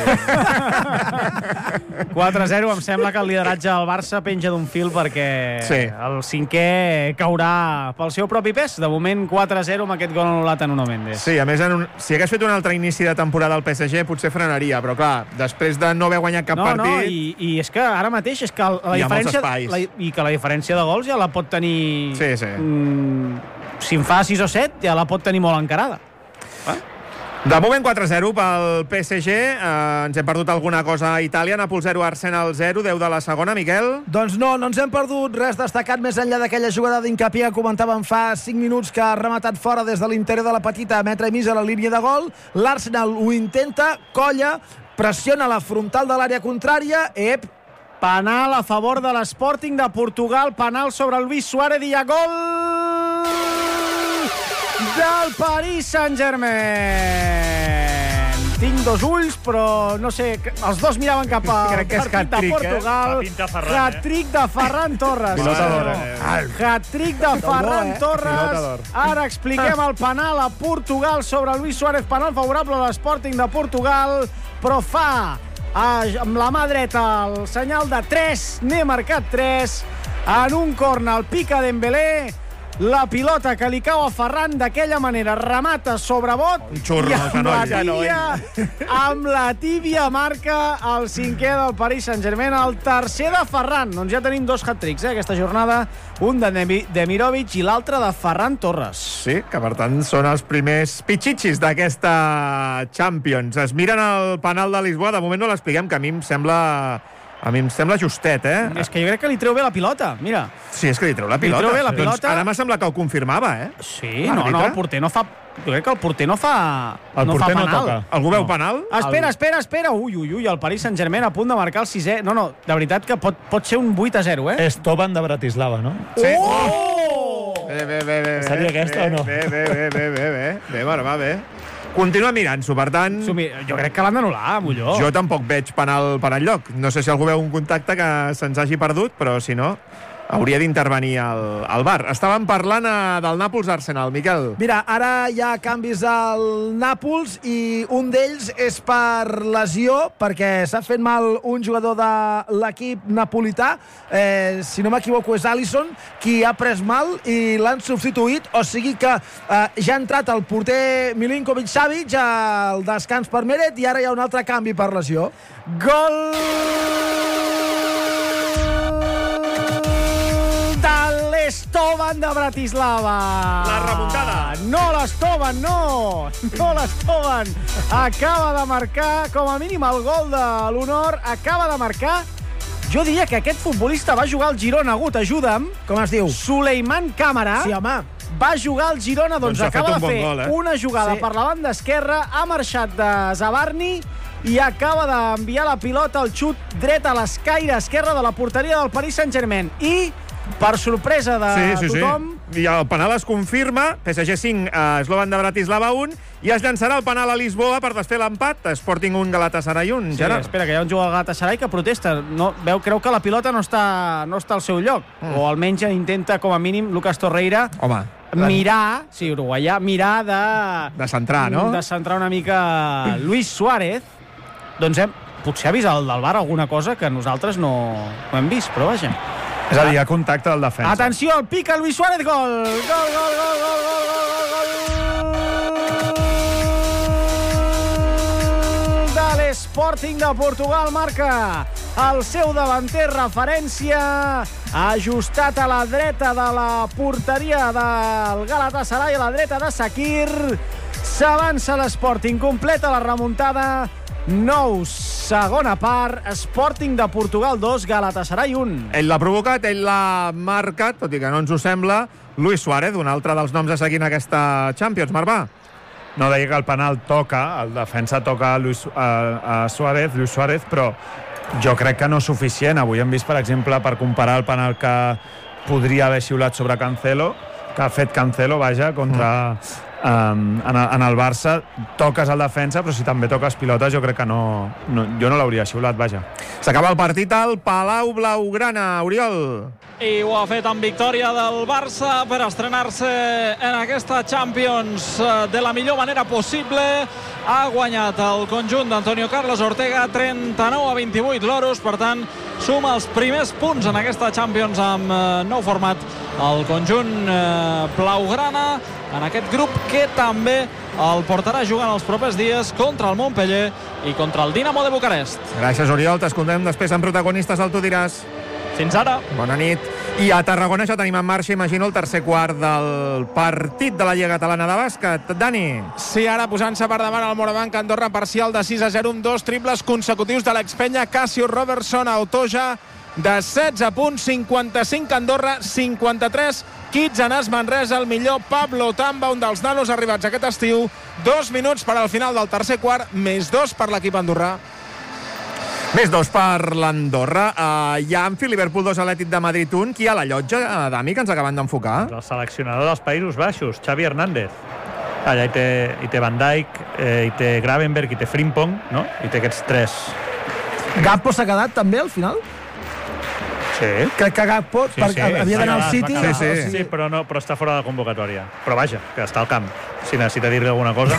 4-0, em sembla que el lideratge del Barça penja d'un fil perquè el 5è caurà pel seu propi pes. De moment 4-0 amb aquest gol anul·lat a Nuno Méndez. Sí, a més, si hagués fet un altre inici de temporada al PSG potser frenaria, però clar, després de no haver guanyat cap partit... I és que ara mateix és que la diferència... I que la diferència de gols ja la pot tenir... Sí. Si en fa 6 o 7, ja la pot tenir molt encarada. De moment 4-0 pel PSG. Ens hem perdut alguna cosa a Itàlia. Nàpols 0, Arsenal 0, 10 de la segona, Miquel? Doncs no ens hem perdut res destacat més enllà d'aquella jugada d'Hincapié que comentàvem fa 5 minuts, que ha rematat fora des de l'interior de la petita a metre i mig a la línia de gol. L'Arsenal ho intenta, colla, pressiona la frontal de l'àrea contrària. Penal a favor de l'Sporting de Portugal, penal sobre Luis Suárez i hi ha gol del Paris Saint-Germain. Tinc 2 ulls, però no sé, els dos miraven cap al partit de Portugal. Hat-trick de Ferran Torres. Hat-trick de Ferran Torres. Ara expliquem el penal a Portugal sobre Luis Suárez, penal favorable a l'Sporting de Portugal, però fa amb la mà dreta el senyal de 3, n'he marcat 3, en un corner el pica Dembélé. La pilota que li cau a Ferran d'aquella manera, remata sobre bot i amb la tíbia marca el 5è del Paris Saint-Germain, el tercer de Ferran. Doncs ja tenim 2 hat-tricks aquesta jornada, un de Demirovic i l'altre de Ferran Torres. Sí, que per tant són els primers pitxitxis d'aquesta Champions. Es miren el penal de Lisboa, de moment no l'expliquem, que a mi em sembla A mi em sembla justet, És que jo crec que li treu bé la pilota, mira. Sí, és que li treu la pilota. Li treu bé la pilota. Doncs ara m'ha semblat que ho confirmava, Sí, no, el porter no fa... Jo crec que el porter no fa... El porter no toca. Algú veu penal? Espera. Ui, el Paris Saint-Germain a punt de marcar el 6è. No, de veritat que pot ser un 8-0, És Toban de Bratislava, no? Sí. Bé. Seria aquesta o no? Bé, va bé. Continua mirant-s'ho, per tant... Jo crec que l'han d'anul·lar, Molló. Jo tampoc veig penal per enlloc. No sé si algú veu un contacte que se'ns hagi perdut, però si no, hauria d'intervenir el VAR. Estàvem parlant del Nàpols-Arsenal, Miquel. Mira, ara hi ha canvis al Nàpols i un d'ells és per lesió, perquè s'ha fet mal un jugador de l'equip napolità. Si no m'equivoco, és Alisson, qui ha pres mal i l'han substituït. O sigui que ja ha entrat el porter Milinkovic-Savic al descans per Meret i ara hi ha un altre canvi per lesió. Gol de l'Estovan de Bratislava. La remuntada. No l'Estovan, no l'Estovan. Acaba de marcar, com a mínim, el gol de l'honor. Acaba de marcar. Jo diria que aquest futbolista va jugar al Girona, ajuda'm. Com es diu? Suleiman Camara. Sí, home. Va jugar al Girona, doncs acaba de fer una jugada per la banda esquerra, ha marxat de Zabarni i acaba d'enviar la pilota al xut dret a l'escaire esquerra de la porteria del Paris Saint-Germain. I, per sorpresa de tothom... I el penal es confirma, PSG 5, Slovan de Bratislava 1, i es llançarà el penal a Lisboa per desfer l'empat, Sporting 1, Galatasaray 1. Sí, espera, que hi ha un jugador del Galatasaray que protesta. Creu que la pilota no està al seu lloc, o almenys intenta, com a mínim, Lucas Torreira... mirar, uruguaià, mirar de centrar, no? De centrar una mica Luis Suárez. Doncs potser ha vist del VAR alguna cosa que nosaltres no hem vist, però vaja. És a dir, hi ha contacte del defensa. Atenció, el pica Luis Suárez, gol! De l'Sporting de Portugal, marca el seu davanter, referència ajustat a la dreta de la porteria del Galatasaray, a la dreta de Sakir. S'avança l'Sporting, completa la remuntada. 9, segona part, Sporting de Portugal 2, Galatasaray 1. Ell l'ha provocat, ell l'ha marcat, tot i que no ens ho sembla, Luis Suárez, un altre dels noms a seguir en aquesta Champions. Marvà? No, deia que el penal toca, el defensa toca a Luis Suárez, però jo crec que no és suficient. Avui hem vist, per exemple, per comparar el penal que podria haver xiulat sobre Cancelo, que ha fet Cancelo, contra... en el Barça toques el defensa, però si també toques pilotes jo crec que jo no l'hauria xiulat, S'acaba el partit al Palau Blaugrana, Oriol. I ho ha fet amb victòria del Barça per estrenar-se en aquesta Champions de la millor manera possible. Ha guanyat el conjunt d'Antonio Carlos Ortega 39-28 l'Oros, per tant suma els primers punts en aquesta Champions amb nou format el conjunt blaugrana en aquest grup que també el portarà jugant els propers dies contra el Montpellier i contra el Dinamo de Bucarest. Gràcies, Oriol. T'escoltem després amb protagonistes del Tu diràs. Fins ara. Bona nit. I a Tarragona ja tenim en marxa, imagino, el tercer quart del partit de la Lliga Catalana de Bàsquet. Dani. Sí, ara posant-se per davant el Morabanc Andorra, parcial de 6-0 amb 2 triples consecutius de l'expenya Cassius Robertson a Otoja, de 16 punts, 55 Andorra, 53 Kitsanas Manresa, el millor Pablo Tamba, un dels nanos arribats aquest estiu. 2 minuts per al final del tercer quart, més 2 per l'equip andorrà. Més 2 per l'Andorra. Hi ha Anfield, Liverpool 2, Atlètic de Madrid 1. Qui hi ha a la llotja, Dami, que ens acaben d'enfocar? El seleccionador dels Països Baixos, Xavi Hernández. Allà hi té Van Dijk, hi té Gravenberg, hi té Frimpong, no? Hi té aquests 3. Gakpo s'ha quedat també al final? Sí. Crec que Gakpo havia d'anar al City. Sí, però està fora de convocatòria. Però vaja, que està al camp. Si necessita dir-li alguna cosa.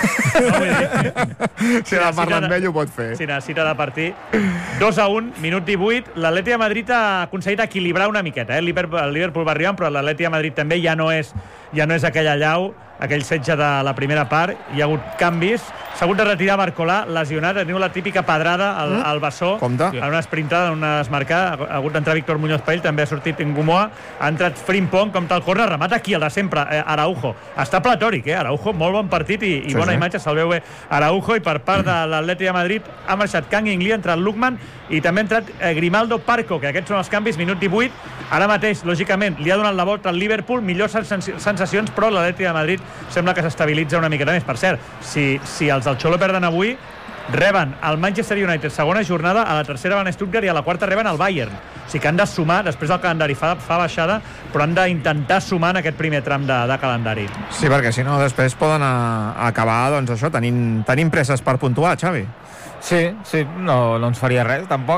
Si ha de parlar amb ell ho pot fer. Si necessita de partir. 2-1, minut 18. L'Atleti de Madrid ha aconseguit equilibrar una miqueta. El Liverpool va arribant, però l'Atleti de Madrid també ja no és aquell allau, aquell setge de la primera part. Hi ha hagut canvis. S'ha hagut de retirar Barcolà, lesionat. Teniu la típica pedrada al bessó. Compte. En una sprintada, en una desmarcada. Ha hagut d'entrar Víctor Muñoz per ell, també ha sortit Ngumoa. Ha entrat Frimpong, com tal corner, remata aquí, el de sempre, Araujo. Està platòric, Araujo molt bon partit i bona imatge, se'l veu bé Araujo, i per part de l'Atleti de Madrid ha marxat Kang In Lee, ha entrat Lookman i també ha entrat Grimaldo Parco, que aquests són els canvis, minut 18. Ara mateix, lògicament, li ha donat la volta al Liverpool, millors sensacions, però l'Atleti de Madrid sembla que s'estabilitza una miqueta més. Per cert, si els del Xolo perden avui, reben el Manchester United segona jornada, a la tercera van a Stuttgart i a la quarta reben el Bayern. O sigui que han de sumar, després del calendari fa baixada, però han d'intentar sumar en aquest primer tram de calendari. Sí, perquè si no després poden acabar, doncs això, tenint presses per puntuar, Xavi. Sí, no ens faria res, tampoc,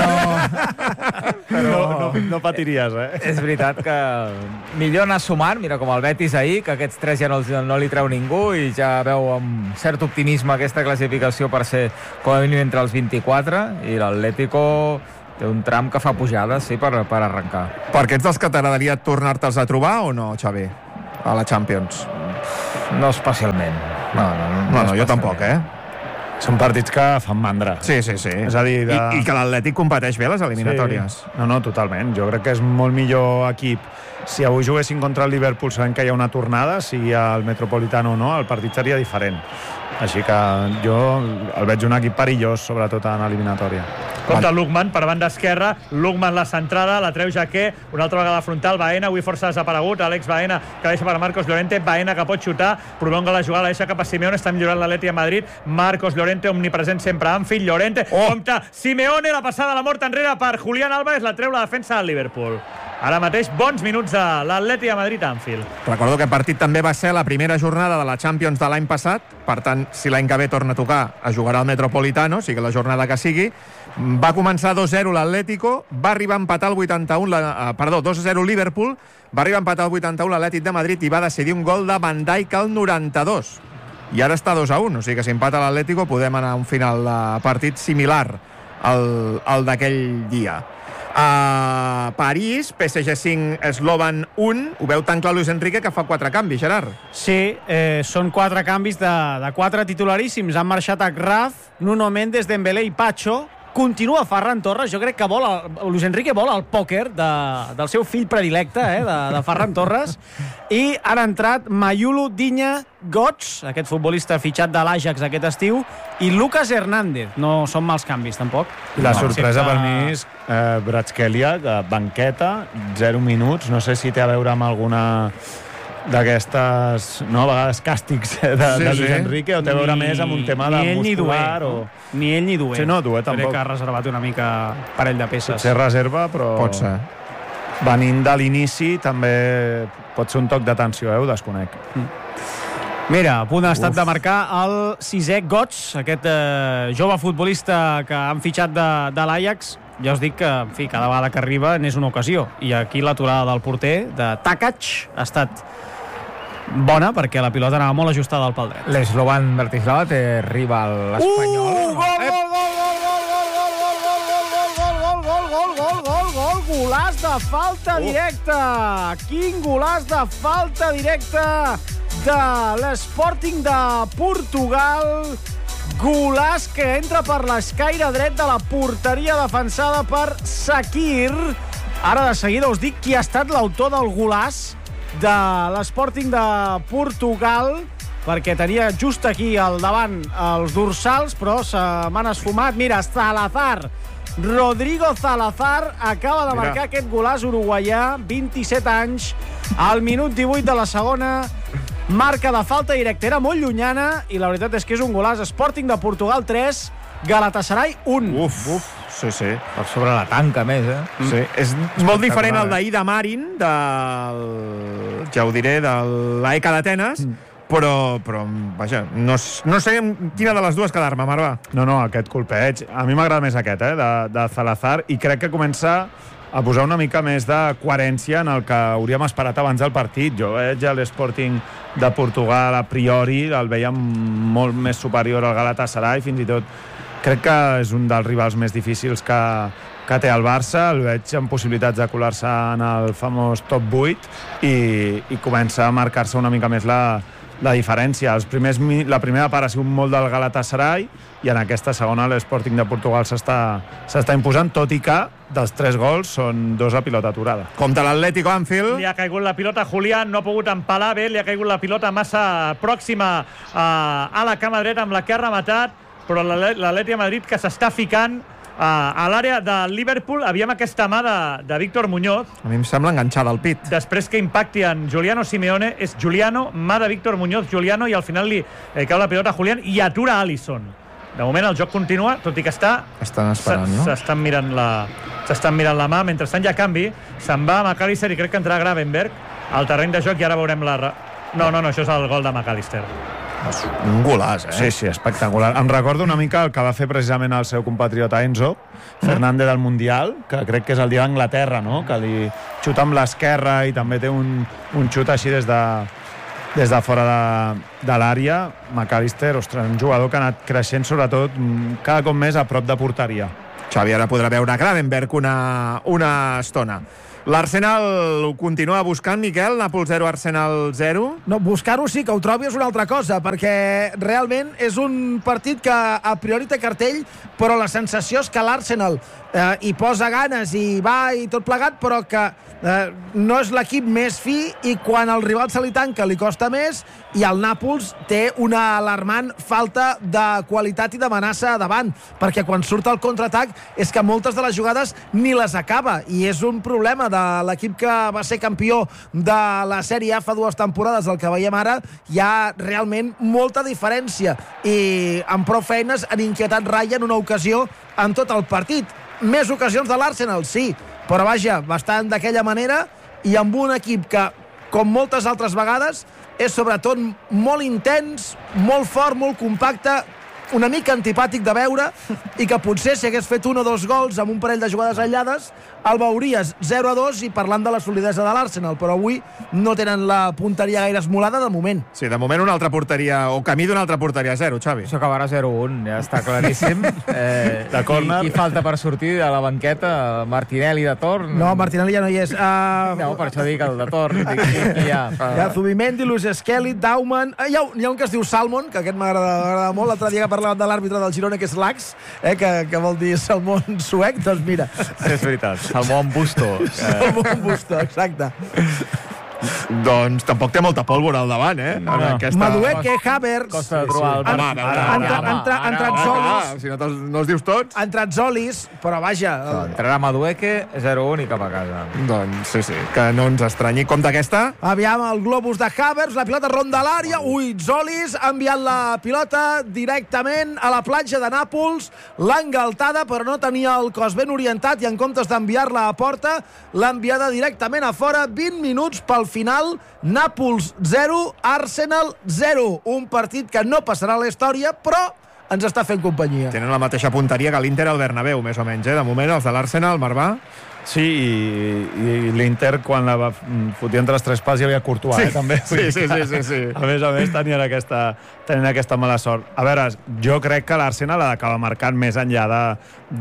però no patiries, És veritat que millor anar sumant, mira, com el Betis ahir, que aquests 3 ja no li treu ningú i ja veu amb cert optimisme aquesta classificació per ser com a mínim entre els 24, i l'Atlético té un tram que fa pujada, sí, per arrencar. Perquè ets dels que t'agradaria tornar-te'ls a trobar o no, Xavi, a la Champions? No especialment. No, jo tampoc, Són partits que fan mandra. Sí. És a dir, I que l'Atlètic competeix bé a les eliminatòries. Sí. No, totalment. Jo crec que és molt millor equip. Si avui juguessin contra el Liverpool sabent que hi ha una tornada, si al Metropolitano o no, el partit seria diferent. Així que jo el veig un equip perillós, sobretot en eliminatòria. Compte Lookman per banda esquerra, Lookman la centrada, la treu Jaqué, una altra vegada frontal, Baena, avui força desaparegut, Alex Baena, que deixa per Marcos Llorente, Baena que pot xutar, prolonga la jugada, la deixa cap a Simeone, està millorant l'Atleti de Madrid, Marcos Llorente, omnipresent sempre a Anfield, Llorente, compte, Simeone, la passada a la mort enrere per Julián Álvarez, la treu la defensa del Liverpool. Ara mateix, bons minuts de l'Atleti de Madrid a Anfield. Recordo que el partit també va ser la primera jornada de la Champions de l'any passat, per tant, si l'any que ve torna a tocar, a jugar al Metropolitano, sigui la jornada que sigui. Va començar 2-0 l'Atlético, va arribar a empatar el 2-0 Liverpool, va arribar a empatar el 81 l'Atlètic de Madrid i va decidir un gol de Van Dijk al 92. I ara està 2-1, o sigui que si empata l'Atlético podem anar a un final de partit similar al d'aquell dia. A París, PSG 5, Slovan 1. Ho veu tan clar Luis Enrique que fa 4 canvis, Gerard. Sí, són 4 canvis de 4 titularíssims. Han marxat Achraf, Nuno Méndez, Dembélé i Pacho. Continua Ferran Torres. Jo crec que Luis Enrique vol el pòquer del seu fill predilecte, de Ferran Torres. I han entrat Mayulu Dinya Götze, aquest futbolista fitxat de l'Ajax aquest estiu, i Lucas Hernández. No són mals canvis, tampoc. La sorpresa per mi és Kvaratskhelia, de banqueta, 0 minuts. No sé si té a veure amb alguna d'aquestes, a vegades càstigs de Luis Enrique, o té a veure més amb un tema de muscular. Ni ell ni Dué. Sí, no, Dué tampoc. Crec que ha reservat una mica parell de peces. Potser reserva, però... Pot ser. Venint de l'inici també pot ser un toc d'atenció, ho desconec. Mira, a punt ha estat de marcar el 6è Götze, aquest jove futbolista que han fitxat de l'Ajax. Ja us dic que, en fi, cada vegada que arriba n'és una ocasió. I aquí l'aturada del porter, de Takac, ha estat bona, perquè la pilota anava molt ajustada al pal dret. L'Slovan Bratislava té rival espanyol. Golaç de falta directa! Quin golaç de falta directa de l'Sporting de Portugal! Golaç que entra per l'escaire dret de la porteria defensada per Sakir. Ara de seguida us dic qui ha estat l'autor del golaç de l'Sporting de Portugal, perquè tenia just aquí al davant els dorsals, però se m'han esfumat. Mira, Salazar, Rodrigo Salazar acaba de marcar aquest golaç uruguaià, 27 anys, al minut 18 de la segona. Marca de falta directa, era molt llunyana, i la veritat és que és un golaç. Sporting de Portugal 3, Galatasaray 1. Uf. Sí. Per sobre la tanca, més, Sí, és molt diferent al d'ahir de Marin, ja ho diré, de l'AEK d'Atenes, però vaja, no sé quina de les dues quedar-me, Marvà. No, aquest colpeig. A mi m'agrada més aquest, de Salazar, i crec que comença a posar una mica més de coherència en el que hauríem esperat abans del partit. Jo veig l'Sporting de Portugal a priori, el veiem molt més superior al Galatasaray, fins i tot crec que és un dels rivals més difícils que té el Barça. El veig amb possibilitats de colar-se en el famós top 8 i comença a marcar-se una mica més la la diferència. La primera part ha sigut molt del Galatasaray i en aquesta segona l'Sporting de Portugal s'està imposant, tot i que dels 3 gols són 2 a pilota aturada. Compte l'Atlético Anfield. Li ha caigut la pilota Julián, no ha pogut empalar bé, li ha caigut la pilota massa pròxima a la cama dreta amb la que ha rematat, però l'Atleti de Madrid que s'està ficant a l'àrea de Liverpool. Aviam aquesta mà de Víctor Muñoz. A mi em sembla enganxada al pit. Després que impacti en Giuliano Simeone, és Giuliano, mà de Víctor Muñoz, Giuliano, i al final li cau la pilota a Julián i atura Alisson. De moment el joc continua, tot i que estan esperant, no? S'estan mirant la mà. Mentrestant hi ha canvi, se'n va McAllister i crec que entrarà Gravenberg al terreny de joc i ara veurem No, això és el gol de McAllister. Un golàs, Sí, espectacular. Em recordo una mica el que va fer precisament el seu compatriota Enzo Fernández del Mundial, que crec que és el dia d'Anglaterra, no? Que li xuta amb l'esquerra i també té un xut així des de fora de l'àrea. McAllister, ostres, un jugador que ha anat creixent sobretot cada cop més a prop de porteria. Xavi ara podrà veure Gravenberg una estona. L'Arsenal ho continua buscant, Miquel? Nàpols 0, Arsenal 0? No, buscar-ho sí, que ho trobi és una altra cosa, perquè realment és un partit que a priori té cartell, però la sensació és que l'Arsenal hi posa ganes i va i tot plegat, però que no és l'equip més fi i quan el rival se li tanca li costa més, i el Nàpols té una alarmant falta de qualitat i d'amenaça davant, perquè quan surt el contraatac és que moltes de les jugades ni les acaba, i és un problema de l'equip que va ser campió de la Sèrie A fa 2 temporades. El que veiem ara hi ha realment molta diferència, i amb prou feines han inquietat Raya en una ocasió en tot el partit. Més ocasions de l'Arsenal, sí, però vaja, bastant d'aquella manera, i amb un equip que, com moltes altres vegades, és sobretot molt intens, molt fort, molt compacte, una mica antipàtic de veure, i que potser si hagués fet 1 o 2 gols amb un parell de jugades aïllades el veuries 0-2 i parlant de la solidesa de l'Arsenal, però avui no tenen la punteria gaire esmolada de moment. Sí, de moment una altra porteria, o camí d'una altra porteria 0, Xavi. Això acabarà 0-1, ja està claríssim. De córner. Qui falta per sortir de la banqueta? Martinelli de torn? No, Martinelli ja no hi és. No, per això dic el de torn. Qui hi ha? Hi ha Zubimendi, Luis Skelly, Daumann... Hi ha un que es diu Salmon, que aquest m'agrada molt. L'altre dia que parlàvem de l'àrbitre del Girona, que és Lax, que vol dir salmon suec, doncs mira. Sí, és veritat. Salmon Busto. Salmon Busto, exacte. Doncs tampoc té molta pólvora al davant, No. Madueke, Havertz... Costa de trobar el ha entrat Zolis. Si no els dius tots... Ha entrat Zolis, però vaja... Entrarà Madueke, 0-1 i cap a casa. Doncs sí, que no ens estranyi. Com d'aquesta? Aviam, el globus de Havertz, la pilota ronda l'àrea. Ui, Zolis ha enviat la pilota directament a la platja de Nàpols. L'ha engaltada, però no tenia el cos ben orientat i en comptes d'enviar-la a porta, l'ha enviada directament a fora. 20 minuts pel final, Nàpols 0, Arsenal 0. Un partit que no passarà a la història, però ens està fent companyia. Tenen la mateixa punteria que l'Inter al Bernabéu, més o menys, De moment, els de l'Arsenal, Marvà. Sí, i l'Inter, quan la fotia entre els 3 pals, hi havia Courtois, també. Sí. A més, tenien aquesta mala sort. A veure, jo crec que l'Arsenal ha d'acabar marcant més enllà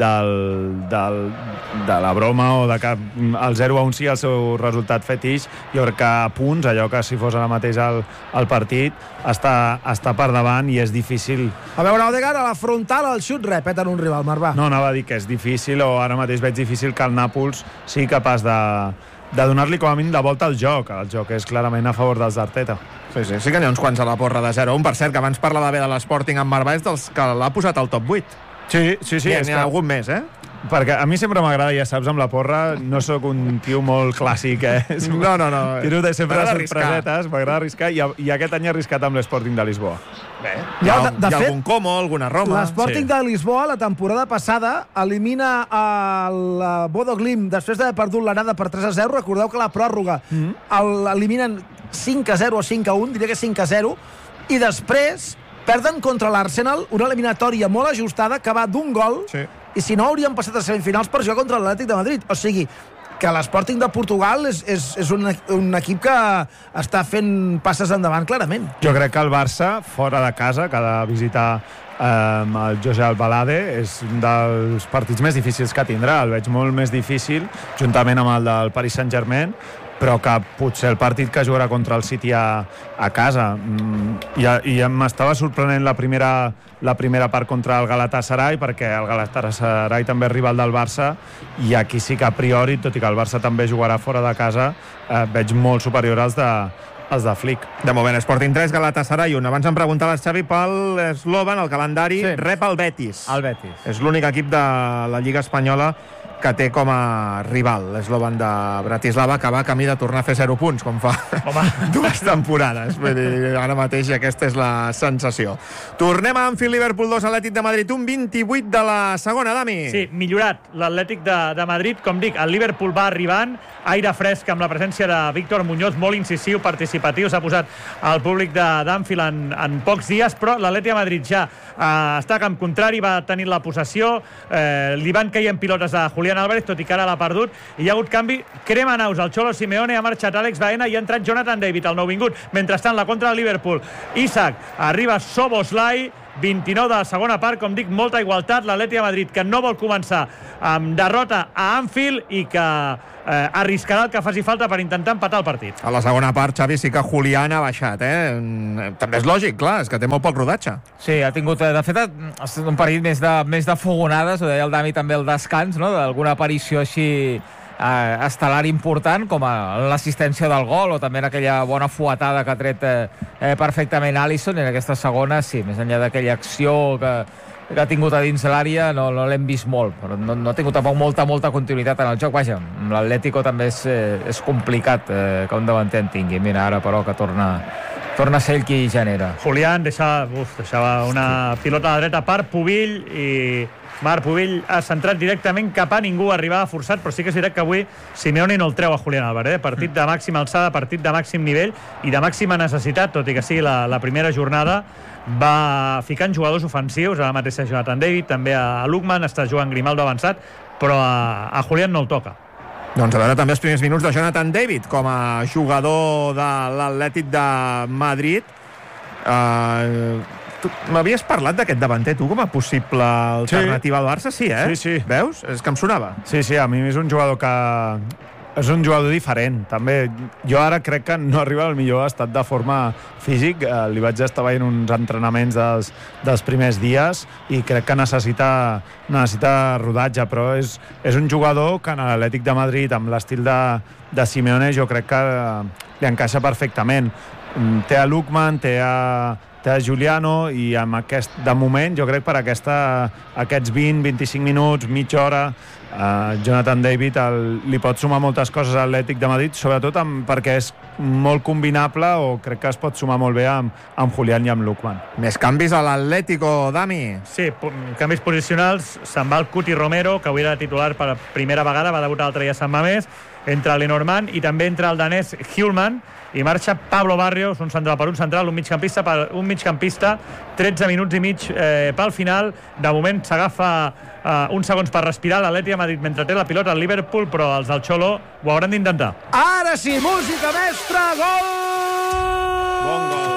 de la broma o de que el 0-1 sigui el seu resultat fetix. Jo crec que a punts, allò que si fos ara mateix el partit, està per davant i és difícil. A veure, Odegaard a la frontal, el xut repet en un rival, Marvà. No, anava a dir que és difícil, o ara mateix veig difícil que el Nàpols sigui capaç de donar-li com a mínim de volta al joc. El joc és clarament a favor dels d'Arteta. Sí que n'hi ha uns quants a la porra de 0-1. Per cert, que abans parlava bé de l'Sporting amb Marvà, és dels que l'ha posat al top 8. Sí. N'hi ha algun més, Perquè a mi sempre m'agrada, ja saps, amb la porra, no sóc un tio molt clàssic, No. Tiro de sempre les sorpresetes, m'agrada arriscar, i aquest any he arriscat amb l'Sporting de Lisboa. Bé, hi ha algun Como, alguna Roma. L'Sporting de Lisboa, la temporada passada, elimina el Bodo Glimt després d'haver perdut l'anada per 3-0. Recordeu que la pròrroga l'eliminen 5-0 o 5-1, diria que 5-0, i després perden contra l'Arsenal, una eliminatòria molt ajustada que va d'un gol, i si no haurien passat a semifinals per jugar contra l'Atlètic de Madrid. O sigui, que l'Sporting de Portugal és un equip que està fent passes endavant clarament. Jo crec que el Barça, fora de casa, que ha de visitar el José Albalade, és un dels partits més difícils que tindrà. El veig molt més difícil, juntament amb el del Paris Saint-Germain, però que potser el partit que jugarà contra el City a casa. I m'estava sorprenent la primera part contra el Galatasaray, perquè el Galatasaray també és rival del Barça, i aquí sí que a priori, tot i que el Barça també jugarà fora de casa, veig molt superior als de Flick. De moment, Sporting 3, Galatasaray 1. Abans em preguntaves, Xavi, pel Slovan, el calendari, rep el Betis. El Betis. És l'únic equip de la Lliga Espanyola que té com a rival l'Slovan de Bratislava, que va camí de tornar a fer 0 punts, com fa 2 temporades. Vull dir, ara mateix aquesta és la sensació. Tornem a Anfield, Liverpool 2, Atlètic de Madrid 1, 28 de la segona, Dami. Sí, millorat l'Atlètic de Madrid. Com dic, el Liverpool va arribant, aire fresc amb la presència de Víctor Muñoz, molt incisiu, participatiu, s'ha posat al públic d'Anfield en pocs dies, però l'Atlètic de Madrid ja està a camp contrari, va tenir la possessió, li van caient pilotes a Julián Álvarez, tot i que ara l'ha perdut, i hi ha hagut canvi, crema naus al Cholo Simeone, ha marxat Alex Baena i ha entrat Jonathan David, el nouvingut. Mentrestant, la contra del Liverpool. Isaac, arriba Szoboszlai, 29 de la segona part, com dic, molta igualtat. L'Atlètic de Madrid, que no vol començar amb derrota a Anfield i que arriscarà el que faci falta per intentar empatar el partit. A la segona part, Xavi, sí que Julián ha baixat, També és lògic, clar, és que té molt poc rodatge. Sí, ha tingut, de fet, ha estat un partit més de fogonades, ho deia el Dami també, el descans, no?, d'alguna aparició així estel·lar important, com l'assistència del gol, o també en aquella bona fuetada que ha tret perfectament Alisson, i en aquesta segona, sí, més enllà d'aquella acció que ha tingut a dins l'àrea, no l'hem vist molt, però no ha tingut tampoc molta continuïtat en el joc. Vaja, l'Atlético també és complicat que un davanter en tingui. Mira, ara però que torna a ser el qui genera. Julián deixava una pilota a la dreta per Pubill, i Marc Pubill ha centrat directament cap a ningú, arribava forçat, però sí que és veritat que avui Simeone no el treu a Julián Álvarez. Partit de màxima alçada, partit de màxim nivell i de màxima necessitat, tot i que sigui la primera jornada. Va ficant jugadors ofensius, ara mateix a Jonathan David, també a Lookman, està jugant Grimaldo avançat, però a Julián no el toca. Doncs a veure també els primers minuts de Jonathan David com a jugador de l'Atlètic de Madrid. M'havies parlat d'aquest davanter, tu, com a possible alternativa al Barça? Sí, Sí. Veus? És que em sonava. Sí, a mi és un jugador és un jugador diferent, també. Jo ara crec que no arriba al millor estat de forma físic. Li vaig estar veient uns entrenaments dels primers dies i crec que necessita rodatge, però és un jugador que en l'Atlètic de Madrid, amb l'estil de Simeone, jo crec que li encaixa perfectament. Té a Lookman, té a Giuliano, i amb de moment, jo crec per aquests 20-25 minuts, mitja hora, Jonathan David li pot sumar moltes coses a l'Atlètic de Madrid, sobretot perquè és molt combinable, o crec que es pot sumar molt bé amb Julián i amb Lookman. Més canvis a l'Atlético, Dami. Sí, canvis posicionals. Se'n va el Cuti Romero, que avui era titular per primera vegada, va debutar l'altre dia a Sant Mamés. Entra Lenormand i també entra el danès Hjulman, i marxa Pablo Barrios, un central per un central, un migcampista, 13 minuts i mig pel final. De moment s'agafa uns segons per respirar l'Atlètic de Madrid mentre té la pilota al Liverpool, però els del Cholo ho hauran d'intentar. Ara sí, música mestra, gol! Bon gol!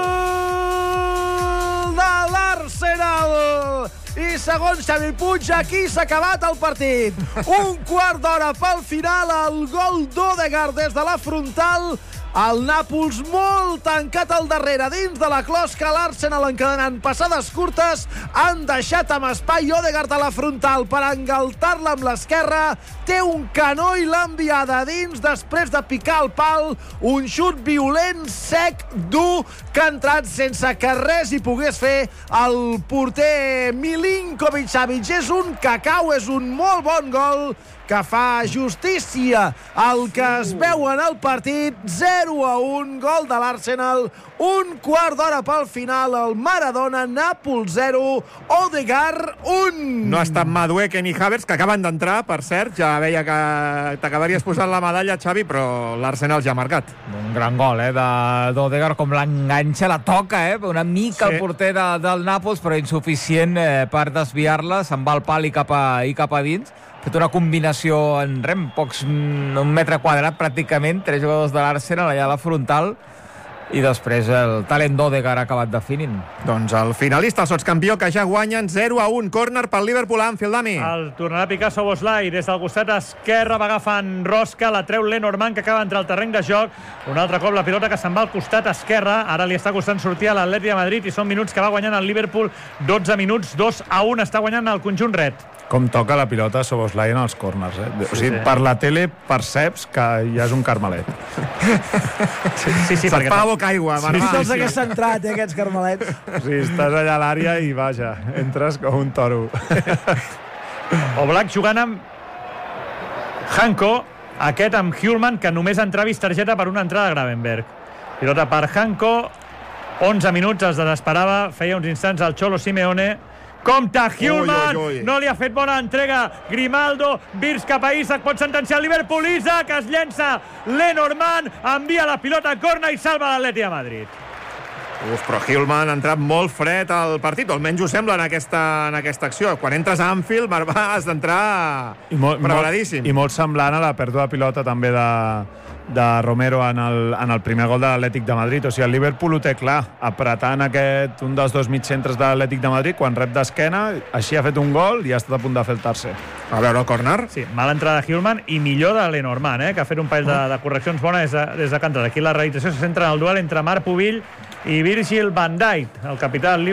De l'Arsenal! I segons Xavi Puig, aquí s'ha acabat el partit. Un quart d'hora pel final, el gol d'Odegaard des de la frontal. El Nàpols molt tancat al darrere, dins de la closca. L'Arsenal encadenant passades curtes. Han deixat amb espai Odegaard a la frontal per engaltar-la amb l'esquerra. Té un canó i l'ha enviada dins després de picar el pal. Un xut violent, sec, dur, que ha entrat sense que res hi pogués fer el porter Milinkovic-Savic. És un cacau, és un molt bon gol que fa justícia al que es veu en el partit. 0-1, gol de l'Arsenal, un quart d'hora pel final. El Maradona, Nàpols 0, Odegaard 1. No ha estat Madueke ni Havertz, que acaben d'entrar, per cert. Ja veia que t'acabaries posant la medalla, Xavi, però l'Arsenal ja ha marcat. Un gran gol, d'Odegaard, com l'enganxa, la toca, una mica el porter del Nàpols, però insuficient per desviar-la. Se'n va al pal i cap a dins. Ha fet una combinació en un metre quadrat pràcticament, 3 jugadors de l'Arsenal allà a la frontal, I després el talent d'Odegaard ha acabat definint. Doncs el finalista, el sotscampió, que ja guanyen 0-1. Córner pel Liverpool a Anfield, Dami. El tornarà a picar Szoboszlai des del costat esquerre, va agafant Rosca, la treu Lenormand, que acaba entre el terreny de joc. Un altre cop la pilota que se'n va al costat esquerre. Ara li està costant sortir a l'Atleti de Madrid i són minuts que va guanyant el Liverpool. 12 minuts, 2-1 està guanyant el conjunt red. Com toca la pilota Szoboszlai en els córners, O sigui, per la tele perceps que ja és un carmelet. Sí, se't fa la boca aigua, Marvà. Sí, se'ls hagués centrat, aquests carmelets. O sigui, estàs allà a l'àrea i, vaja, entres com un toro. Oblak jugant amb Hanko, aquest amb Hjulman, que només ha vist targeta per una entrada de Gravenberg. Pilota per Hanko, 11 minuts, es desesperava, feia uns instants el Cholo Simeone. Compte, Hjulman, no li ha fet bona entrega Grimaldo, Virs cap a Isaac, pot sentenciar el Liverpool, Isaac es llença, Lenormand envia la pilota a corna i salva l'Atleti de Madrid. Però Hjulman ha entrat molt fred al partit, o almenys ho sembla en aquesta acció. Quan entres a Anfield, Marvà, has d'entrar preparadíssim. I molt semblant a la pèrdua de pilota també de Romero en el primer gol de l'Atlètic de Madrid. O sigui, el Liverpool ho té clar, apretant un dels dos mitjcentres de l'Atlètic de Madrid, quan rep d'esquena, així ha fet un gol i ha estat a punt de fer el tercer. A veure el córner. Sí, mala entrada de Hjulman i millor de Lenormand, que ha fet un parell de correccions bones des de cantada. Aquí la realització se centra en el duel entre Marc Pubill i Virgil van Dijk, el capità del Liverpool.